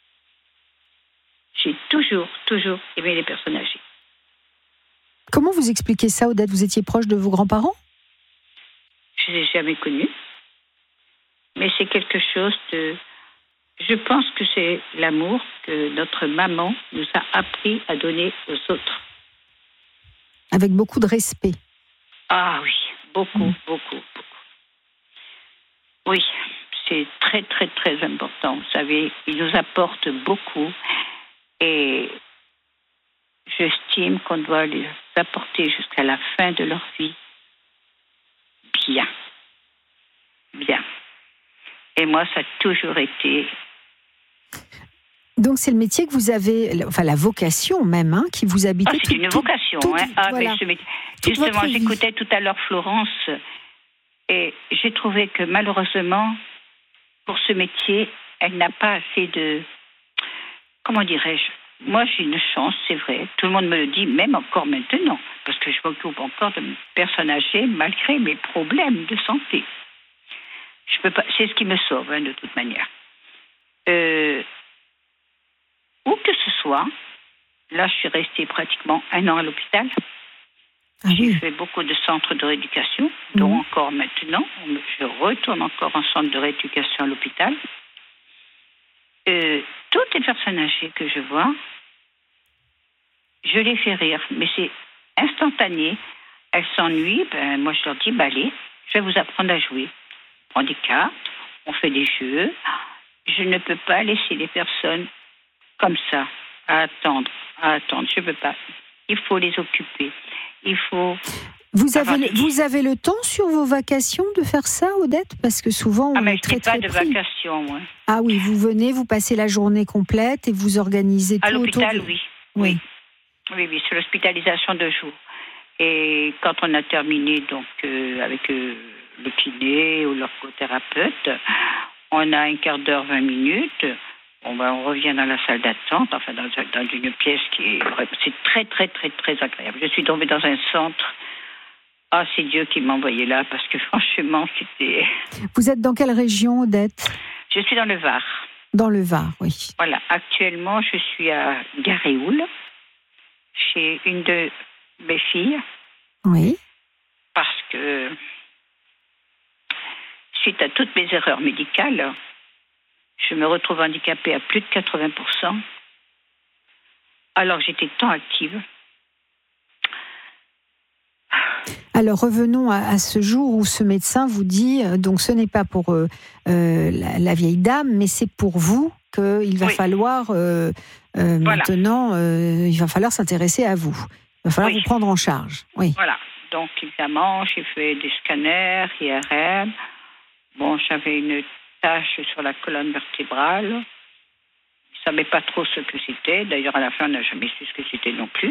[SPEAKER 7] j'ai toujours, toujours aimé les personnes âgées.
[SPEAKER 1] Comment vous expliquez ça, Odette? Vous étiez proche de vos grands-parents?
[SPEAKER 7] Je ne les ai jamais connus. Mais c'est quelque chose de... Je pense que c'est l'amour que notre maman nous a appris à donner aux autres.
[SPEAKER 1] Avec beaucoup de respect.
[SPEAKER 7] Ah oui, beaucoup, mmh. beaucoup, beaucoup. Oui, c'est très, très, très important. Vous savez, ils nous apportent beaucoup. Et j'estime qu'on doit les apporter jusqu'à la fin de leur vie. Bien. Bien. Et moi, ça a toujours été...
[SPEAKER 1] Donc, c'est le métier que vous avez, enfin la vocation même, hein, qui vous habite.
[SPEAKER 7] Ah, c'est une tout, vocation. Tout, hein. Ah, voilà. mais je, justement, j'écoutais tout à l'heure Florence et j'ai trouvé que malheureusement, pour ce métier, elle n'a pas assez de... Comment dirais-je? Moi, j'ai une chance, c'est vrai. Tout le monde me le dit, même encore maintenant, parce que je m'occupe encore de personnes âgées malgré mes problèmes de santé. Je peux pas, c'est ce qui me sauve, hein, de toute manière. Euh, où que ce soit, là, je suis restée pratiquement un an à l'hôpital. Ah, J'ai oui. fait beaucoup de centres de rééducation, mmh. dont encore maintenant. Je retourne encore en centre de rééducation à l'hôpital. Euh, toutes les personnes âgées que je vois, je les fais rire, mais c'est instantané. Elles s'ennuient, ben, moi je leur dis, bah, allez, je vais vous apprendre à jouer. On prend des cartes, on fait des jeux, je ne peux pas laisser les personnes comme ça, à attendre, à attendre. Je ne peux pas. Il faut les occuper. Il faut...
[SPEAKER 1] Vous avez, le, vous avez le temps sur vos vacations de faire ça, Odette? Parce que souvent, on
[SPEAKER 7] ah, mais
[SPEAKER 1] est très,
[SPEAKER 7] je n'ai
[SPEAKER 1] très
[SPEAKER 7] pas
[SPEAKER 1] pris.
[SPEAKER 7] de vacations, moi.
[SPEAKER 1] Ah oui, vous venez, vous passez la journée complète et vous organisez
[SPEAKER 7] à
[SPEAKER 1] tout autour
[SPEAKER 7] l'hôpital,
[SPEAKER 1] de...
[SPEAKER 7] oui.
[SPEAKER 1] Oui.
[SPEAKER 7] Oui, oui, c'est l'hospitalisation de jour. Et quand on a terminé donc euh, avec euh, le kiné ou l'orthothérapeute, on a un quart d'heure, vingt minutes. On, va, on revient dans la salle d'attente, enfin dans, dans une pièce qui est... C'est très, très, très, très agréable. Je suis tombée dans un centre. Ah, c'est Dieu qui m'a envoyé là, parce que franchement, c'était...
[SPEAKER 1] Vous êtes dans quelle région, Odette?
[SPEAKER 7] Je suis dans le Var.
[SPEAKER 1] Dans le Var, oui.
[SPEAKER 7] Voilà, actuellement, je suis à Garéoul, chez une de mes filles.
[SPEAKER 1] Oui.
[SPEAKER 7] Parce que, suite à toutes mes erreurs médicales, je me retrouve handicapée à plus de quatre-vingts pour cent, alors que j'étais tant active.
[SPEAKER 1] Alors revenons à, à ce jour où ce médecin vous dit, euh, donc ce n'est pas pour euh, euh, la, la vieille dame, mais c'est pour vous qu'il va oui. falloir euh, euh, voilà. maintenant, euh, il va falloir s'intéresser à vous. Il va falloir oui. vous prendre en charge. Oui.
[SPEAKER 7] Voilà. Donc évidemment, j'ai fait des scanners, I R M. Bon, j'avais une tache sur la colonne vertébrale. Je ne savais pas trop ce que c'était. D'ailleurs, à la fin, on n'a jamais su ce que c'était non plus.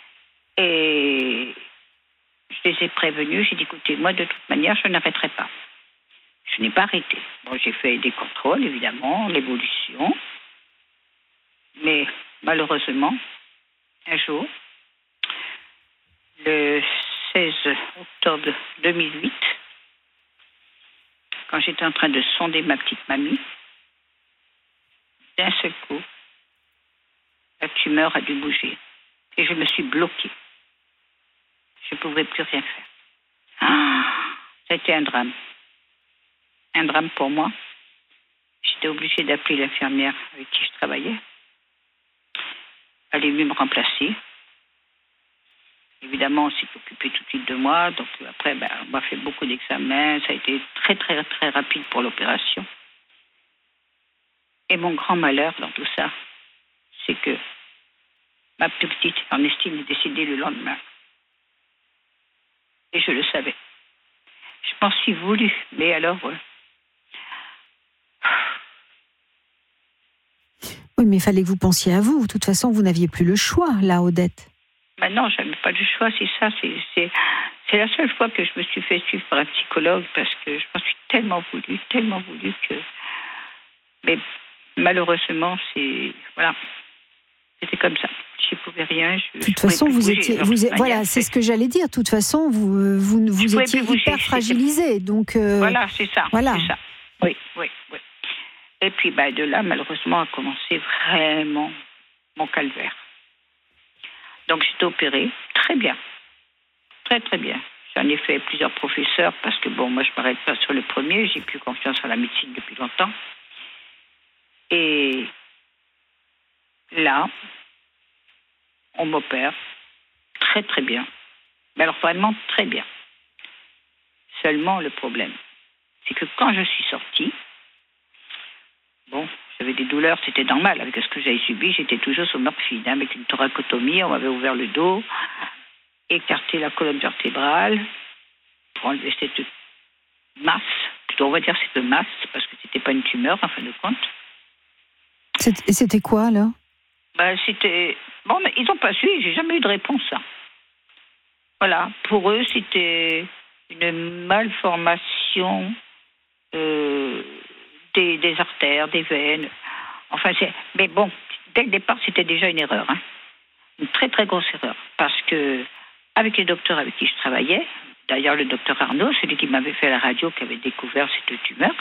[SPEAKER 7] Et je les ai prévenus. J'ai dit, écoutez, moi, de toute manière, je n'arrêterai pas. Je n'ai pas arrêté. Bon, j'ai fait des contrôles, évidemment, l'évolution. Mais malheureusement, un jour, le seize octobre deux mille huit, quand j'étais en train de sonder ma petite mamie, d'un seul coup, la tumeur a dû bouger. Et je me suis bloquée. Je ne pouvais plus rien faire. Ah, ça a été un drame. Un drame pour moi. J'étais obligée d'appeler l'infirmière avec qui je travaillais. Elle est venue me remplacer. Évidemment, on s'est occupé tout de suite de moi. Donc après, ben, on m'a fait beaucoup d'examens. Ça a été très, très, très rapide pour l'opération. Et mon grand malheur dans tout ça, c'est que ma petite Ernestine est décédée le lendemain. Et je le savais. Je m'en suis voulu. Mais alors... Euh...
[SPEAKER 1] Oui, mais il fallait que vous pensiez à vous. De toute façon, vous n'aviez plus le choix, là, Odette.
[SPEAKER 7] Ben non, je n'avais pas le choix, c'est ça. C'est, c'est, c'est la seule fois que je me suis fait suivre par un psychologue parce que je m'en suis tellement voulu, tellement voulu que... Mais malheureusement, c'est... Voilà. C'était comme ça. Je ne pouvais rien. Je,
[SPEAKER 1] de toute façon, vous bouger, étiez... Vous êtes, voilà, c'est ce que j'allais dire. De toute façon, vous, vous, vous étiez hyper fragilisée. Donc, euh,
[SPEAKER 7] voilà, c'est ça.
[SPEAKER 1] Voilà.
[SPEAKER 7] C'est ça. Oui, oui, oui. Et puis, ben, de là, malheureusement, a commencé vraiment mon calvaire. Donc, j'étais opérée. Très bien. Très, très bien. J'en ai fait plusieurs professeurs parce que, bon, moi, je ne m'arrête pas sur le premier. J'ai plus confiance en la médecine depuis longtemps. Et là, on m'opère. Très, très bien. Mais alors, vraiment, très bien. Seulement, le problème, c'est que quand je suis sortie, bon, j'avais des douleurs, c'était normal. Avec ce que j'avais subi, j'étais toujours sous morphine, hein, avec une thoracotomie. On m'avait ouvert le dos, écarté la colonne vertébrale pour enlever cette masse. On va dire cette masse, parce que c'était pas une tumeur, en fin de compte.
[SPEAKER 1] C'était, c'était quoi, alors?
[SPEAKER 7] Ben, c'était... Bon, mais ils n'ont pas su, j'ai jamais eu de réponse. Hein. Voilà, pour eux, c'était une malformation... Euh... Des, des artères, des veines. Enfin, c'est... Mais bon, dès le départ, c'était déjà une erreur. Hein. Une très, très grosse erreur. Parce que, avec les docteurs avec qui je travaillais, d'ailleurs, le docteur Arnaud, celui qui m'avait fait la radio, qui avait découvert cette tumeur,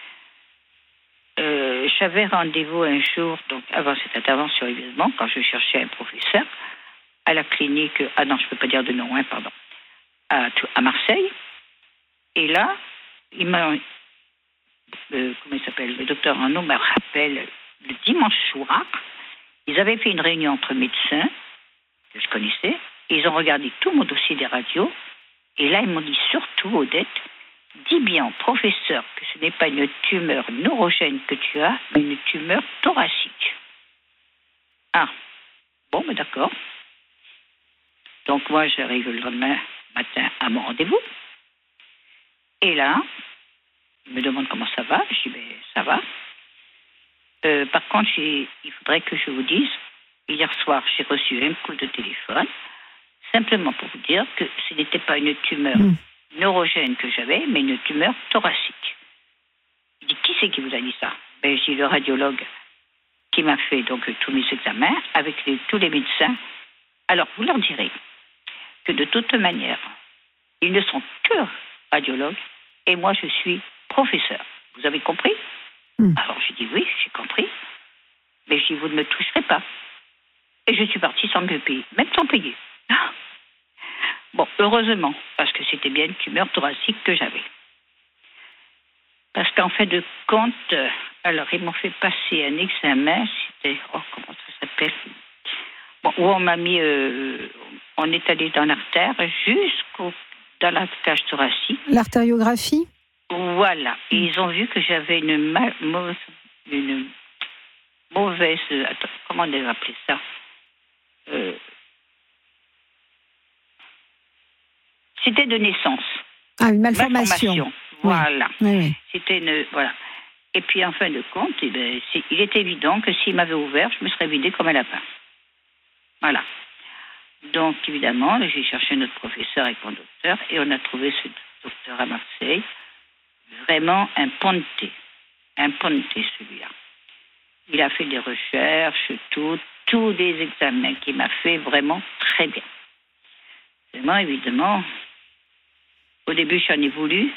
[SPEAKER 7] euh, j'avais rendez-vous un jour, donc avant cette intervention, évidemment, quand je cherchais un professeur, à la clinique... Ah non, je ne peux pas dire de nom, hein, pardon. À, à Marseille. Et là, il m'a... Euh, comment il s'appelle, le docteur Arnaud me rappelle le dimanche soir, ils avaient fait une réunion entre médecins que je connaissais et ils ont regardé tout mon dossier des radios et là ils m'ont dit surtout, Odette, dis bien au professeur que ce n'est pas une tumeur neurogène que tu as, mais une tumeur thoracique. Ah, bon, ben d'accord. Donc moi, j'arrive le lendemain matin à mon rendez-vous. Et là, il me demande comment ça va. Je dis, ben, ça va. Euh, par contre, j'ai, il faudrait que je vous dise, hier soir, j'ai reçu un coup de téléphone, simplement pour vous dire que ce n'était pas une tumeur mmh. neurogène que j'avais, mais une tumeur thoracique. Il dit, qui c'est qui vous a dit ça? Ben, je dis, le radiologue qui m'a fait donc tous mes examens, avec les, tous les médecins. Alors, vous leur direz que de toute manière, ils ne sont que radiologues, et moi, je suis professeur. Vous avez compris? Mmh. Alors, j'ai dit, oui, j'ai compris. Mais je dis, vous ne me toucherez pas. Et je suis partie sans me payer, même sans payer. Ah. Bon, heureusement, parce que c'était bien une tumeur thoracique que j'avais. Parce qu'en fin de compte, alors ils m'ont fait passer un examen, c'était, oh, comment ça s'appelle? Bon, où on m'a mis, euh, on est allé dans l'artère jusqu'au, dans la cage thoracique.
[SPEAKER 1] L'artériographie?
[SPEAKER 7] Voilà. Et ils ont vu que j'avais une, ma- mauvaise, une mauvaise, attends, comment on devait appeler ça? Euh, c'était de naissance.
[SPEAKER 1] Ah, une malformation.
[SPEAKER 7] malformation. Voilà.
[SPEAKER 1] Oui. Oui, oui.
[SPEAKER 7] C'était une, voilà. Et puis, en fin de compte, eh ben, c'est, il est évident que s'il m'avait ouvert, je me serais vidée comme un lapin. Voilà. Donc, évidemment, j'ai cherché notre professeur avec mon docteur et on a trouvé ce docteur à Marseille. Vraiment un ponte. Un ponte, celui-là. Il a fait des recherches, tout, tous les examens qu'il m'a fait vraiment très bien. Vraiment, évidemment, au début, j'en ai voulu.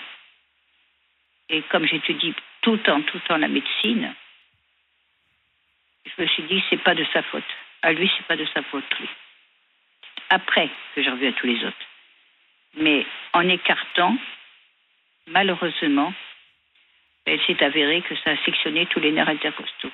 [SPEAKER 7] Et comme j'étudie tout le temps, tout le temps la médecine, je me suis dit, c'est pas de sa faute. À lui, c'est pas de sa faute, lui. Après que j'ai revu à tous les autres. Mais en écartant, malheureusement, il s'est avéré que ça a sectionné tous les nerfs intercostaux.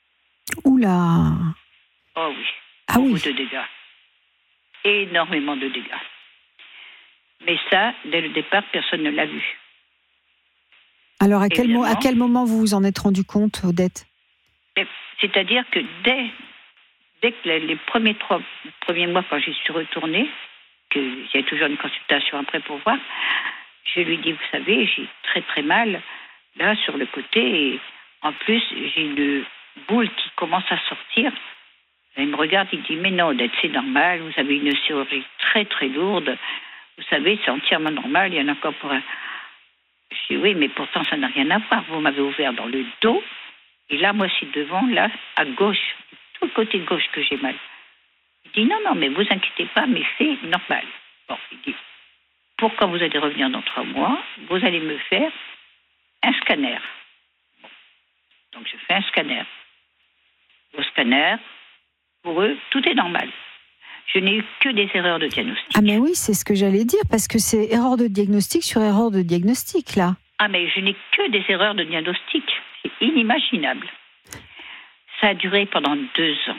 [SPEAKER 1] Oula!
[SPEAKER 7] Oh oui.
[SPEAKER 1] Ah
[SPEAKER 7] Beaucoup
[SPEAKER 1] oui.
[SPEAKER 7] de dégâts. Énormément de dégâts. Mais ça, dès le départ, personne ne l'a vu.
[SPEAKER 1] Alors, à quel, mo- à quel moment vous vous en êtes rendu compte, Odette?
[SPEAKER 7] C'est-à-dire que dès, dès que les, les premiers trois premiers mois, quand j'y suis retournée, qu'il y a toujours une consultation après pour voir, je lui dis, vous savez, j'ai très très mal, là, sur le côté, et en plus, j'ai une boule qui commence à sortir. Et il me regarde, il dit, mais non, Odette, c'est normal, vous avez une chirurgie très très lourde, vous savez, c'est entièrement normal, il y en a encore pour un... Je dis, oui, mais pourtant, ça n'a rien à voir. Vous m'avez ouvert dans le dos. Et là, moi, c'est devant, là, à gauche, tout le côté gauche que j'ai mal. Il dit, non, non, mais vous inquiétez pas, mais c'est normal. Bon, il dit, pourquoi vous allez revenir dans trois mois? Vous allez me faire un scanner. Bon. Donc, je fais un scanner. Au scanner, pour eux, tout est normal. Je n'ai eu que des erreurs de diagnostic.
[SPEAKER 1] Ah mais oui, c'est ce que j'allais dire, parce que c'est erreur de diagnostic sur erreur de diagnostic, là.
[SPEAKER 7] Ah mais je n'ai que des erreurs de diagnostic. C'est inimaginable. Ça a duré pendant deux ans.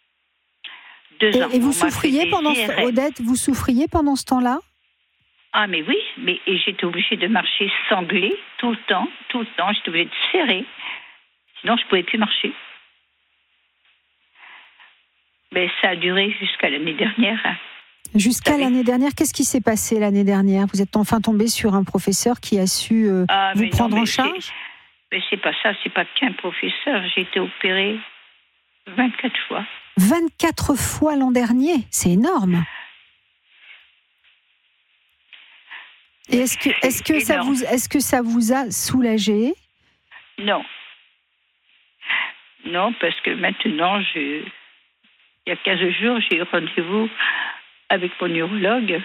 [SPEAKER 7] Deux
[SPEAKER 1] et,
[SPEAKER 7] ans.
[SPEAKER 1] Et vous souffriez pendant ce... Odette, vous souffriez pendant ce temps-là?
[SPEAKER 7] Ah mais oui, mais et j'étais obligée de marcher sanglée tout le temps, tout le temps. J'étais obligée de serrer. Sinon, je ne pouvais plus marcher. Mais ça a duré jusqu'à l'année dernière.
[SPEAKER 1] Jusqu'à l'année dernière, qu'est-ce qui s'est passé l'année dernière? Vous êtes enfin tombé sur un professeur qui a su euh,
[SPEAKER 7] ah,
[SPEAKER 1] vous prendre
[SPEAKER 7] non,
[SPEAKER 1] en charge?
[SPEAKER 7] c'est, mais c'est pas ça, c'est pas qu'un professeur. J'ai été opérée vingt-quatre fois.
[SPEAKER 1] vingt-quatre fois l'an dernier, c'est énorme. Et est-ce que, est-ce que, ça vous, est-ce que ça vous a soulagé?
[SPEAKER 7] Non. Non, parce que maintenant, je... il y a quinze jours, j'ai eu rendez-vous avec mon neurologue.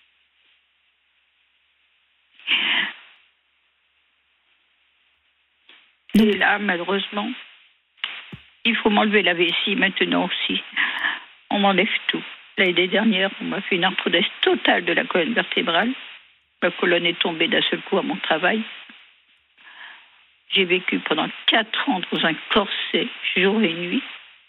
[SPEAKER 7] Et là, malheureusement, il faut m'enlever la vessie maintenant aussi. On m'enlève tout. L'année dernière, on m'a fait une arthrodèse totale de la colonne vertébrale. Ma colonne est tombée d'un seul coup à mon travail. J'ai vécu pendant quatre ans dans un corset, jour et nuit.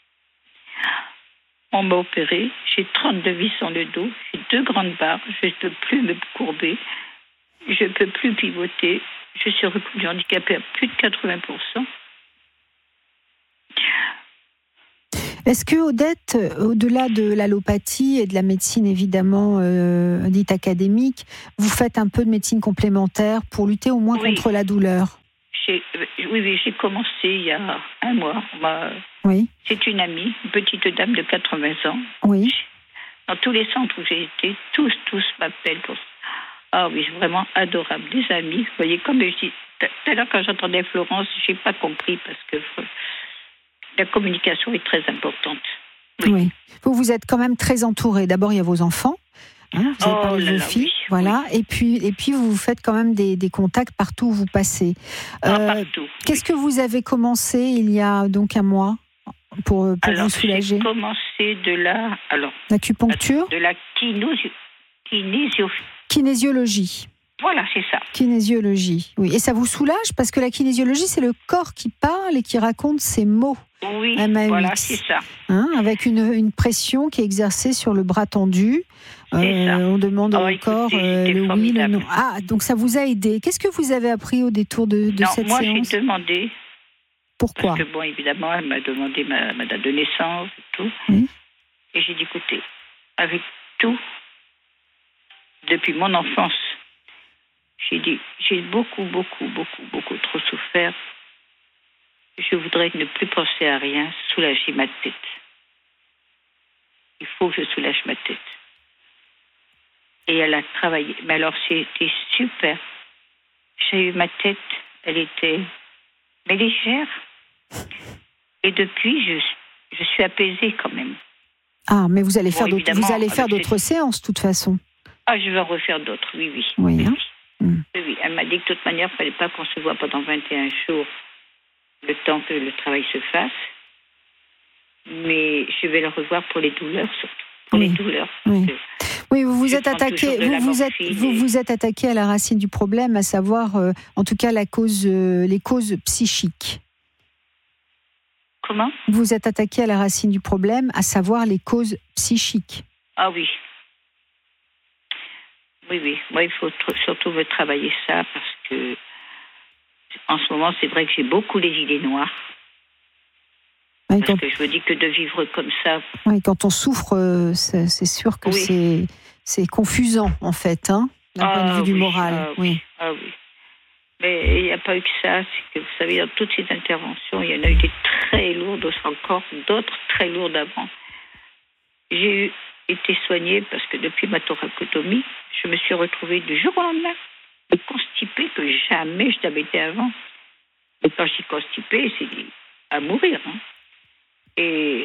[SPEAKER 7] On m'a opéré, j'ai trente-deux vis dans le dos, j'ai deux grandes barres, je ne peux plus me courber. je ne peux plus pivoter. Je suis reconnue handicapée à plus de quatre-vingts pour cent.
[SPEAKER 1] Est-ce que, Odette, au-delà de l'allopathie et de la médecine évidemment euh, dite académique, vous faites un peu de médecine complémentaire pour lutter au moins oui. contre la douleur?
[SPEAKER 7] J'ai, oui, oui, j'ai commencé il y a un mois. Ma,
[SPEAKER 1] oui.
[SPEAKER 7] C'est une amie, une petite dame de quatre-vingts ans.
[SPEAKER 1] Oui.
[SPEAKER 7] Dans tous les centres où j'ai été, tous, tous m'appellent pour ça. Ah oui, c'est vraiment adorable. Des amis, vous voyez, comme je dis, tout à l'heure quand j'entendais Florence, je n'ai pas compris parce que la communication est très importante.
[SPEAKER 1] Oui. oui. Vous, vous êtes quand même très entourée. D'abord, il y a vos enfants. Hein, vous avez
[SPEAKER 7] oh
[SPEAKER 1] parlé de vos
[SPEAKER 7] là,
[SPEAKER 1] filles,
[SPEAKER 7] oui,
[SPEAKER 1] voilà.
[SPEAKER 7] Oui.
[SPEAKER 1] Et puis, et puis vous faites quand même des, des contacts partout où vous passez.
[SPEAKER 7] Ah, euh, partout.
[SPEAKER 1] Qu'est-ce oui. que vous avez commencé il y a donc un mois pour, pour
[SPEAKER 7] alors,
[SPEAKER 1] vous soulager?
[SPEAKER 7] J'ai commencé de la, alors,
[SPEAKER 1] l'acupuncture,
[SPEAKER 7] de la kinésio, kinésio,
[SPEAKER 1] kinésiologie.
[SPEAKER 7] Voilà, c'est ça.
[SPEAKER 1] Kinésiologie, oui. Et ça vous soulage parce que la kinésiologie, c'est le corps qui parle et qui raconte ses mots.
[SPEAKER 7] Oui,
[SPEAKER 1] M A U X,
[SPEAKER 7] voilà, c'est ça.
[SPEAKER 1] Hein, avec une, une pression qui est exercée sur le bras tendu. Euh,
[SPEAKER 7] ça.
[SPEAKER 1] On demande
[SPEAKER 7] oh,
[SPEAKER 1] au
[SPEAKER 7] écoutez,
[SPEAKER 1] corps euh, le oui, le non.
[SPEAKER 7] formidable.
[SPEAKER 1] Ah, donc ça vous a aidé. Qu'est-ce que vous avez appris au détour de, de
[SPEAKER 7] non,
[SPEAKER 1] cette
[SPEAKER 7] moi,
[SPEAKER 1] séance?
[SPEAKER 7] Moi, j'ai demandé.
[SPEAKER 1] Pourquoi?
[SPEAKER 7] Parce que, bon, évidemment, elle m'a demandé ma, ma date de naissance et tout.
[SPEAKER 1] Oui.
[SPEAKER 7] Et j'ai dit, écoutez, avec tout, depuis mon enfance, j'ai dit, j'ai beaucoup, beaucoup, beaucoup, beaucoup trop souffert. Je voudrais ne plus penser à rien, soulager ma tête. Il faut que je soulage ma tête. Et elle a travaillé. Mais alors, c'était super. J'ai eu ma tête, elle était mais légère. Et depuis, je, je suis apaisée quand même.
[SPEAKER 1] Ah, mais vous allez
[SPEAKER 7] bon,
[SPEAKER 1] faire d'autres, vous allez faire d'autres
[SPEAKER 7] cette...
[SPEAKER 1] séances, de toute façon.
[SPEAKER 7] Ah, je vais en refaire d'autres, oui, oui.
[SPEAKER 1] Oui,
[SPEAKER 7] oui,
[SPEAKER 1] hein
[SPEAKER 7] oui.
[SPEAKER 1] Mm.
[SPEAKER 7] oui, oui. Elle m'a dit que de toute manière, il ne fallait pas qu'on se voit pendant vingt et un jours, le temps que le travail se fasse. Mais je vais le revoir pour les douleurs, surtout. Pour
[SPEAKER 1] oui.
[SPEAKER 7] les douleurs.
[SPEAKER 1] Oui. Oui, vous vous êtes attaqué, vous vous êtes,
[SPEAKER 7] et...
[SPEAKER 1] vous vous êtes attaqué à la racine du problème, à savoir, euh, en tout cas, la cause, euh, les causes psychiques.
[SPEAKER 7] Comment ?
[SPEAKER 1] Vous vous êtes attaqué à la racine du problème, à savoir les causes psychiques.
[SPEAKER 7] Ah oui. Oui, oui. Moi, il faut tr- surtout me travailler ça parce que, en ce moment, c'est vrai que j'ai beaucoup les idées noires.
[SPEAKER 1] Oui,
[SPEAKER 7] parce
[SPEAKER 1] quand...
[SPEAKER 7] que je me dis que de vivre comme ça.
[SPEAKER 1] Oui, quand on souffre, euh, c'est, c'est sûr que oui. c'est, c'est confusant, en fait, hein, d'un
[SPEAKER 7] ah,
[SPEAKER 1] point de vue du
[SPEAKER 7] oui,
[SPEAKER 1] moral.
[SPEAKER 7] Ah,
[SPEAKER 1] oui.
[SPEAKER 7] Ah oui. Mais il n'y a pas eu que ça. C'est que, vous savez, dans toutes ces interventions, il y en a eu des très lourdes, encore d'autres très lourdes avant. J'ai eu, été soignée parce que depuis ma thoracotomie, je me suis retrouvée du jour au lendemain constipée que jamais je n'avais été avant. Et quand je dis constipée, c'est à mourir. Hein. Et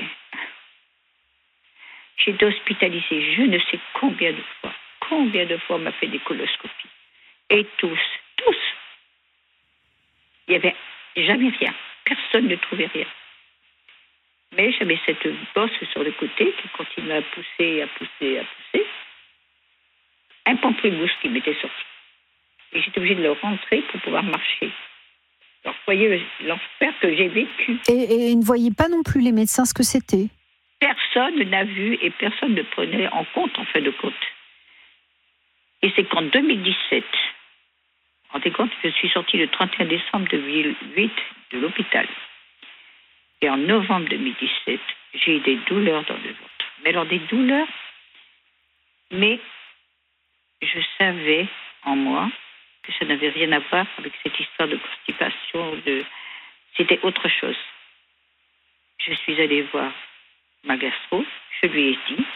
[SPEAKER 7] j'ai été hospitalisée je ne sais combien de fois. Combien de fois on m'a fait des coloscopies. Et tous, tous. Il n'y avait jamais rien. Personne ne trouvait rien. Mais j'avais cette bosse sur le côté qui continuait à pousser, à pousser, à pousser. Un pamplemousse qui m'était sorti. Et j'étais obligée de le rentrer pour pouvoir marcher. Alors, vous voyez l'enfer que j'ai vécu.
[SPEAKER 1] Et, et ils ne voyaient pas non plus les médecins ce que c'était?
[SPEAKER 7] Personne n'a vu et personne ne prenait en compte, en fin de compte. Et c'est qu'en deux mille dix-sept, rendez compte, je suis sortie le trente et un décembre deux mille huit de l'hôpital. Et en novembre deux mille dix-sept, j'ai eu des douleurs dans le ventre. Mais alors des douleurs, mais je savais en moi que ça n'avait rien à voir avec cette histoire de constipation. De... C'était autre chose. Je suis allée voir ma gastro, je lui ai dit,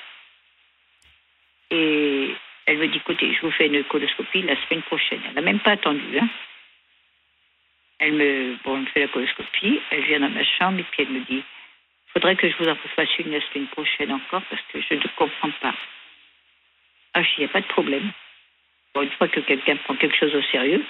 [SPEAKER 7] et elle me dit, écoutez, je vous fais une coloscopie la semaine prochaine. Elle n'a même pas attendu, hein. Elle me, bon, elle me fait la coloscopie, elle vient dans ma chambre et puis elle me dit, il faudrait que je vous en fasse une la semaine prochaine encore parce que je ne comprends pas. Ah, je dis, il n'y a pas de problème. Bon, une fois que quelqu'un prend quelque chose au sérieux,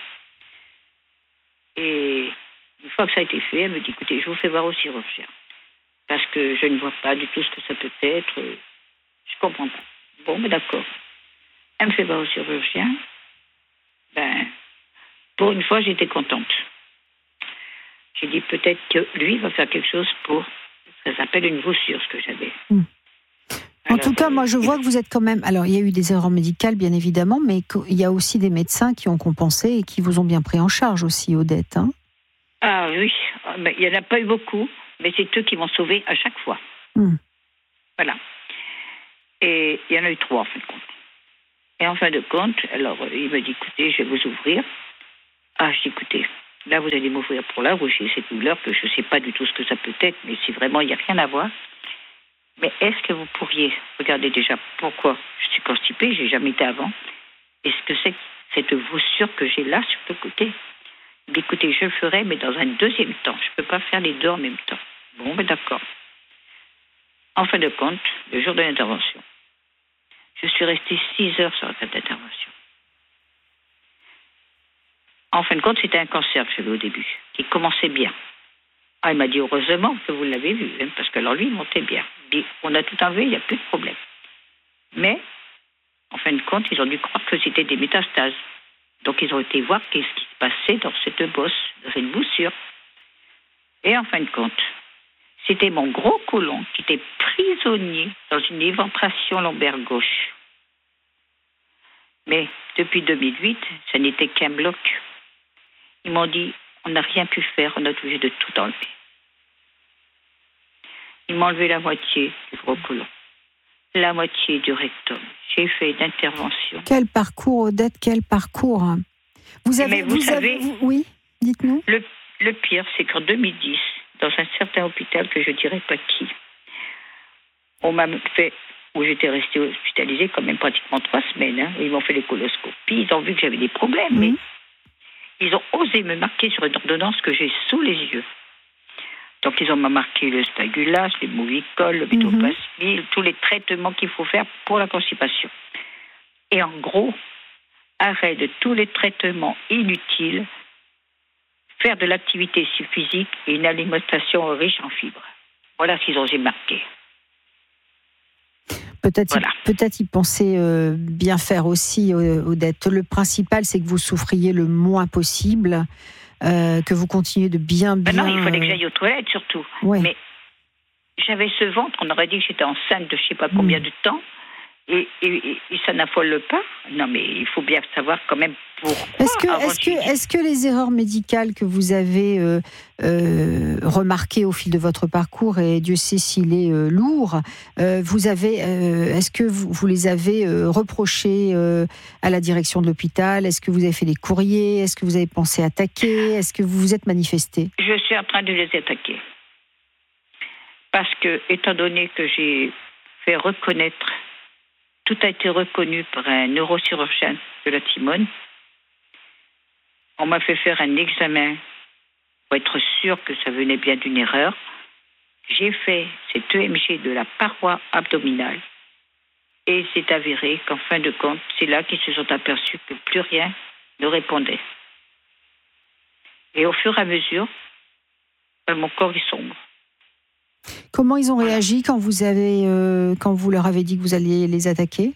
[SPEAKER 7] et une fois que ça a été fait, elle me dit, écoutez, je vous fais voir au chirurgien parce que je ne vois pas du tout ce que ça peut être. Je ne comprends pas. Bon, mais d'accord. Elle me fait voir au chirurgien. Ben, pour une fois, j'étais contente. J'ai dit peut-être que lui va faire quelque chose pour, ça s'appelle une voussure, ce que j'avais. Mmh.
[SPEAKER 1] En alors, tout cas, moi, je vois que vous êtes quand même... Alors, il y a eu des erreurs médicales, bien évidemment, mais il y a aussi des médecins qui ont compensé et qui vous ont bien pris en charge aussi, Odette. Hein.
[SPEAKER 7] Ah oui, il n'y en a pas eu beaucoup, mais c'est eux qui m'ont sauvée à chaque fois.
[SPEAKER 1] Mmh.
[SPEAKER 7] Voilà. Et il y en a eu trois, en fin de compte. Et en fin de compte, alors, il me dit, écoutez, je vais vous ouvrir. Ah, je dis, écoutez, là, vous allez m'ouvrir pour là, où j'ai cette douleur, que je ne sais pas du tout ce que ça peut être, mais si vraiment il n'y a rien à voir. Mais est-ce que vous pourriez regarder déjà pourquoi je suis constipée, j'ai jamais été avant. Est-ce que c'est cette voussure que j'ai là sur le côté? Écoutez, je le ferai, mais dans un deuxième temps. Je ne peux pas faire les deux en même temps. Bon, ben d'accord. En fin de compte, le jour de l'intervention, je suis restée six heures sur cette intervention. En fin de compte, c'était un cancer que j'avais au début, qui commençait bien. Ah, il m'a dit, heureusement que vous l'avez vu, hein, parce que alors lui, il montait bien. Il dit, on a tout enlevé, il n'y a plus de problème. Mais, en fin de compte, ils ont dû croire que c'était des métastases. Donc, ils ont été voir qu'est-ce qui se passait dans cette bosse, dans cette boussure. Et en fin de compte, c'était mon gros côlon qui était prisonnier dans une éventration lombaire gauche. Mais, depuis deux mille huit, ça n'était qu'un bloc. Ils m'ont dit, on n'a rien pu faire, on a obligé de tout enlever. Ils m'ont enlevé la moitié du gros côlon, la moitié du rectum. J'ai fait une intervention.
[SPEAKER 1] Quel parcours, Odette, quel parcours. Vous avez,
[SPEAKER 7] Mais vous, vous savez,
[SPEAKER 1] avez, vous, oui, dites-nous.
[SPEAKER 7] Le, le pire, c'est qu'en deux mille dix, dans un certain hôpital que je ne dirais pas qui, on m'a fait, où j'étais restée hospitalisée quand même pratiquement trois semaines, hein, ils m'ont fait les coloscopies, ils ont vu que j'avais des problèmes, mmh. mais ils ont osé me marquer sur une ordonnance que j'ai sous les yeux. Donc, ils ont marqué le Spagulas, le Movicol, le Métoplasmil, mm-hmm. tous les traitements qu'il faut faire pour la constipation. Et en gros, arrêt de tous les traitements inutiles, faire de l'activité physique et une alimentation riche en fibres. Voilà ce qu'ils ont osé marquer.
[SPEAKER 1] Peut-être,
[SPEAKER 7] voilà.
[SPEAKER 1] y, peut-être y penser euh, bien faire aussi, euh, Odette. Le principal, c'est que vous souffriez le moins possible. Euh, que vous continuez de bien, bien...
[SPEAKER 7] Ben non, il fallait que j'aille aux toilettes, surtout.
[SPEAKER 1] Ouais.
[SPEAKER 7] Mais j'avais ce ventre, on aurait dit que j'étais enceinte de je ne sais pas combien mmh. de temps, et, et, et, et ça n'affole pas. Non, mais il faut bien savoir quand même pourquoi.
[SPEAKER 1] Est-ce que, est-ce que, est-ce que les erreurs médicales que vous avez euh, euh, remarquées au fil de votre parcours, et Dieu sait s'il est euh, lourd, euh, vous avez, euh, est-ce que vous, vous les avez euh, reprochées euh, à la direction de l'hôpital? Est-ce que vous avez fait des courriers? Est-ce que vous avez pensé attaquer? Est-ce que vous vous êtes manifesté?
[SPEAKER 7] Je suis en train de les attaquer. Parce que, étant donné que j'ai fait reconnaître, tout a été reconnu par un neurochirurgien de la Timone, on m'a fait faire un examen pour être sûr que ça venait bien d'une erreur. J'ai fait cet E M G de la paroi abdominale et c'est avéré qu'en fin de compte, c'est là qu'ils se sont aperçus que plus rien ne répondait. Et au fur et à mesure, ben, mon corps est sombre.
[SPEAKER 1] Comment ils ont réagi quand vous avez, euh, quand vous leur avez dit que vous alliez les attaquer?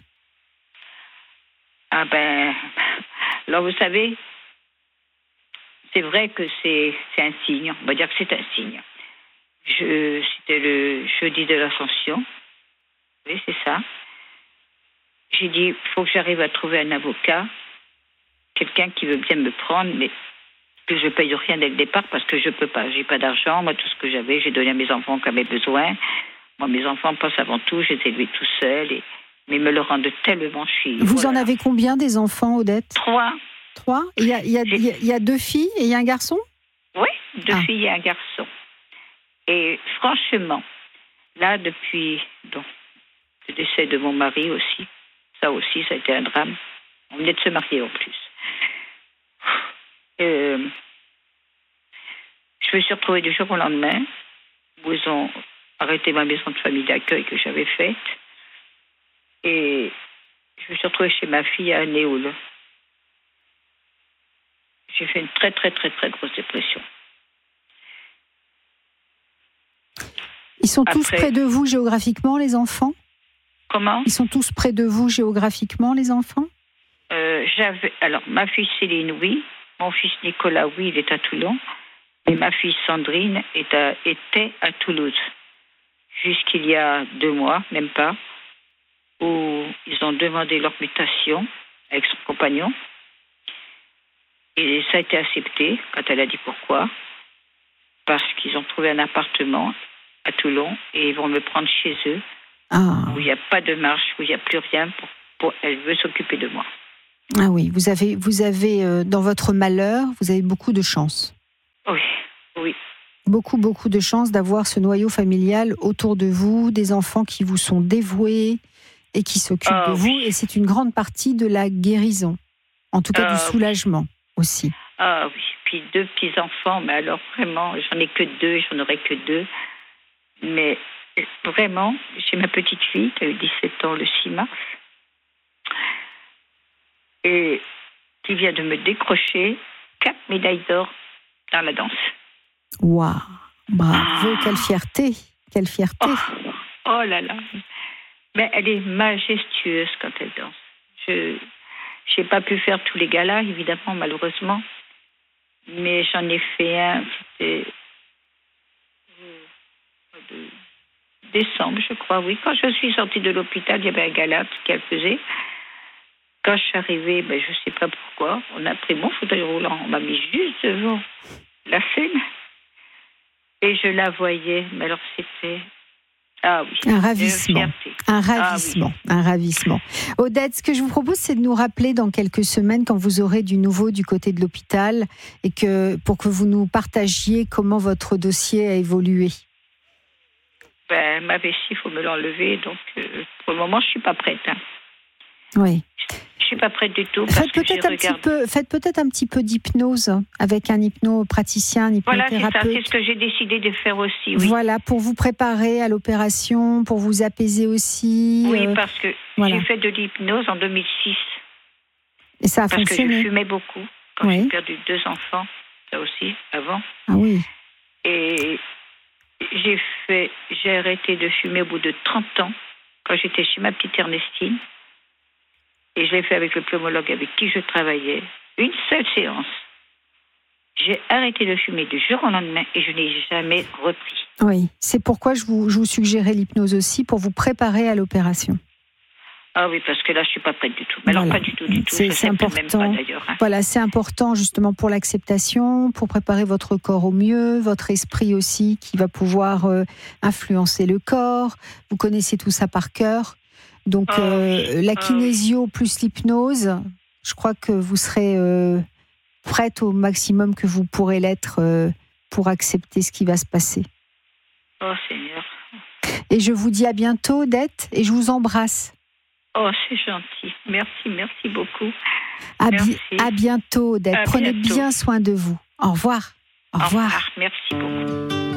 [SPEAKER 7] Ah ben, alors vous savez, c'est vrai que c'est, c'est un signe, on va dire que c'est un signe. Je, c'était le jeudi de l'Ascension, oui c'est ça. J'ai dit, il faut que j'arrive à trouver un avocat, quelqu'un qui veut bien me prendre, mais que je ne paye rien dès le départ parce que je ne peux pas. Je n'ai pas d'argent. Moi, tout ce que j'avais, j'ai donné à mes enfants qui avaient besoin. Moi, mes enfants passent avant tout. Je les ai élevés tout seuls. Et... Mais ils me le rendent tellement. Je suis...
[SPEAKER 1] Vous
[SPEAKER 7] voilà.
[SPEAKER 1] en avez combien des enfants, Odette?
[SPEAKER 7] Trois.
[SPEAKER 1] Trois? Il y a, il y a, il y a, il y a deux filles et il y a un garçon?
[SPEAKER 7] Oui, deux
[SPEAKER 1] ah.
[SPEAKER 7] filles et un garçon. Et franchement, là, depuis donc, le décès de mon mari aussi, ça aussi, ça a été un drame. On venait de se marier en plus. Euh, je me suis retrouvée du jour au lendemain où ils ont arrêté ma maison de famille d'accueil que j'avais faite et je me suis retrouvée chez ma fille à Néoul. J'ai fait une très très très très grosse dépression.
[SPEAKER 1] Ils sont
[SPEAKER 7] Après,
[SPEAKER 1] tous près de vous géographiquement, les enfants?
[SPEAKER 7] Comment?
[SPEAKER 1] Ils sont tous près de vous géographiquement, les enfants?
[SPEAKER 7] euh, j'avais, Alors, ma fille Céline, oui. Mon fils Nicolas, oui, il est à Toulon. Et ma fille Sandrine est à, était à Toulouse. Jusqu'il y a deux mois, même pas. où ils ont demandé leur mutation avec son compagnon. Et ça a été accepté quand elle a dit pourquoi. Parce qu'ils ont trouvé un appartement à Toulon et ils vont me prendre chez eux, ah. où il n'y a pas de marche, où il n'y a plus rien. Pour, pour, elle veut s'occuper de moi.
[SPEAKER 1] Ah oui, vous avez, vous avez euh, dans votre malheur, vous avez beaucoup de chance.
[SPEAKER 7] Oui, oui.
[SPEAKER 1] Beaucoup, beaucoup de chance d'avoir ce noyau familial autour de vous, des enfants qui vous sont dévoués et qui s'occupent oh, de vous. Oui. Et c'est une grande partie de la guérison, en tout cas oh, du soulagement oui. aussi.
[SPEAKER 7] Ah oui, puis deux petits-enfants, mais alors vraiment, j'en ai que deux, j'en aurai que deux. Mais vraiment, j'ai ma petite fille qui a eu dix-sept ans le six mars et qui vient de me décrocher quatre médailles d'or dans la danse.
[SPEAKER 1] Waouh, bravo, ah. quelle fierté, quelle fierté.
[SPEAKER 7] Oh, oh là là, mais elle est majestueuse quand elle danse. Je n'ai pas pu faire tous les galas, évidemment, malheureusement. Mais j'en ai fait un, c'était de décembre, je crois, oui. Quand je suis sortie de l'hôpital, il y avait un gala qu'elle faisait. Quand je suis arrivée, ben, je ne sais pas pourquoi, on a pris mon fauteuil roulant, on m'a mis juste devant la scène. Et je la voyais, mais alors c'était... Ah oui,
[SPEAKER 1] un ravissement, un ravissement, ah oui. un ravissement. Odette, ce que je vous propose, c'est de nous rappeler dans quelques semaines, quand vous aurez du nouveau du côté de l'hôpital, et que pour que vous nous partagiez comment votre dossier a évolué.
[SPEAKER 7] Ben, ma vessie, il faut me l'enlever, donc euh, pour le moment, je suis pas prête. Hein.
[SPEAKER 1] Oui.
[SPEAKER 7] Je suis pas prête du tout. Parce
[SPEAKER 1] faites peut-être
[SPEAKER 7] que
[SPEAKER 1] un petit peu, faites peut-être un petit peu d'hypnose avec un hypnopraticien, un hypnothérapeute.
[SPEAKER 7] Voilà, c'est ça, c'est ce que j'ai décidé de faire aussi. Oui.
[SPEAKER 1] Voilà, pour vous préparer à l'opération, pour vous apaiser aussi.
[SPEAKER 7] Oui, euh, parce que voilà. J'ai fait de l'hypnose en deux mille six.
[SPEAKER 1] Et ça a
[SPEAKER 7] parce
[SPEAKER 1] fonctionné.
[SPEAKER 7] Parce que je fumais beaucoup quand oui. j'ai perdu deux enfants, ça aussi avant.
[SPEAKER 1] Ah oui.
[SPEAKER 7] Et j'ai fait, j'ai arrêté de fumer au bout de trente ans quand j'étais chez ma petite Ernestine. Et je l'ai fait avec le pneumologue avec qui je travaillais. Une seule séance. J'ai arrêté de fumer du jour au lendemain et je n'ai jamais repris.
[SPEAKER 1] Oui, c'est pourquoi je vous, je vous suggérais l'hypnose aussi, pour vous préparer à l'opération.
[SPEAKER 7] Ah oui, parce que là, je ne suis pas prête du tout. Mais voilà. Alors, pas du tout, du tout.
[SPEAKER 1] C'est,
[SPEAKER 7] je
[SPEAKER 1] c'est important.
[SPEAKER 7] Même pas, d'ailleurs, hein.
[SPEAKER 1] Voilà, c'est important justement pour l'acceptation, pour préparer votre corps au mieux, votre esprit aussi, qui va pouvoir euh, influencer le corps. Vous connaissez tout ça par cœur. Donc, oh, euh, la kinésio oh, plus l'hypnose, je crois que vous serez euh, prête au maximum que vous pourrez l'être euh, pour accepter ce qui va se passer.
[SPEAKER 7] Oh, Seigneur.
[SPEAKER 1] Et je vous dis à bientôt, Odette, et je vous embrasse.
[SPEAKER 7] Oh, c'est gentil. Merci, merci beaucoup.
[SPEAKER 1] À, bi- à bientôt, Odette. À Prenez
[SPEAKER 7] bientôt.
[SPEAKER 1] bien soin de vous. Au revoir. Au,
[SPEAKER 7] Au
[SPEAKER 1] revoir.
[SPEAKER 7] revoir. Merci beaucoup.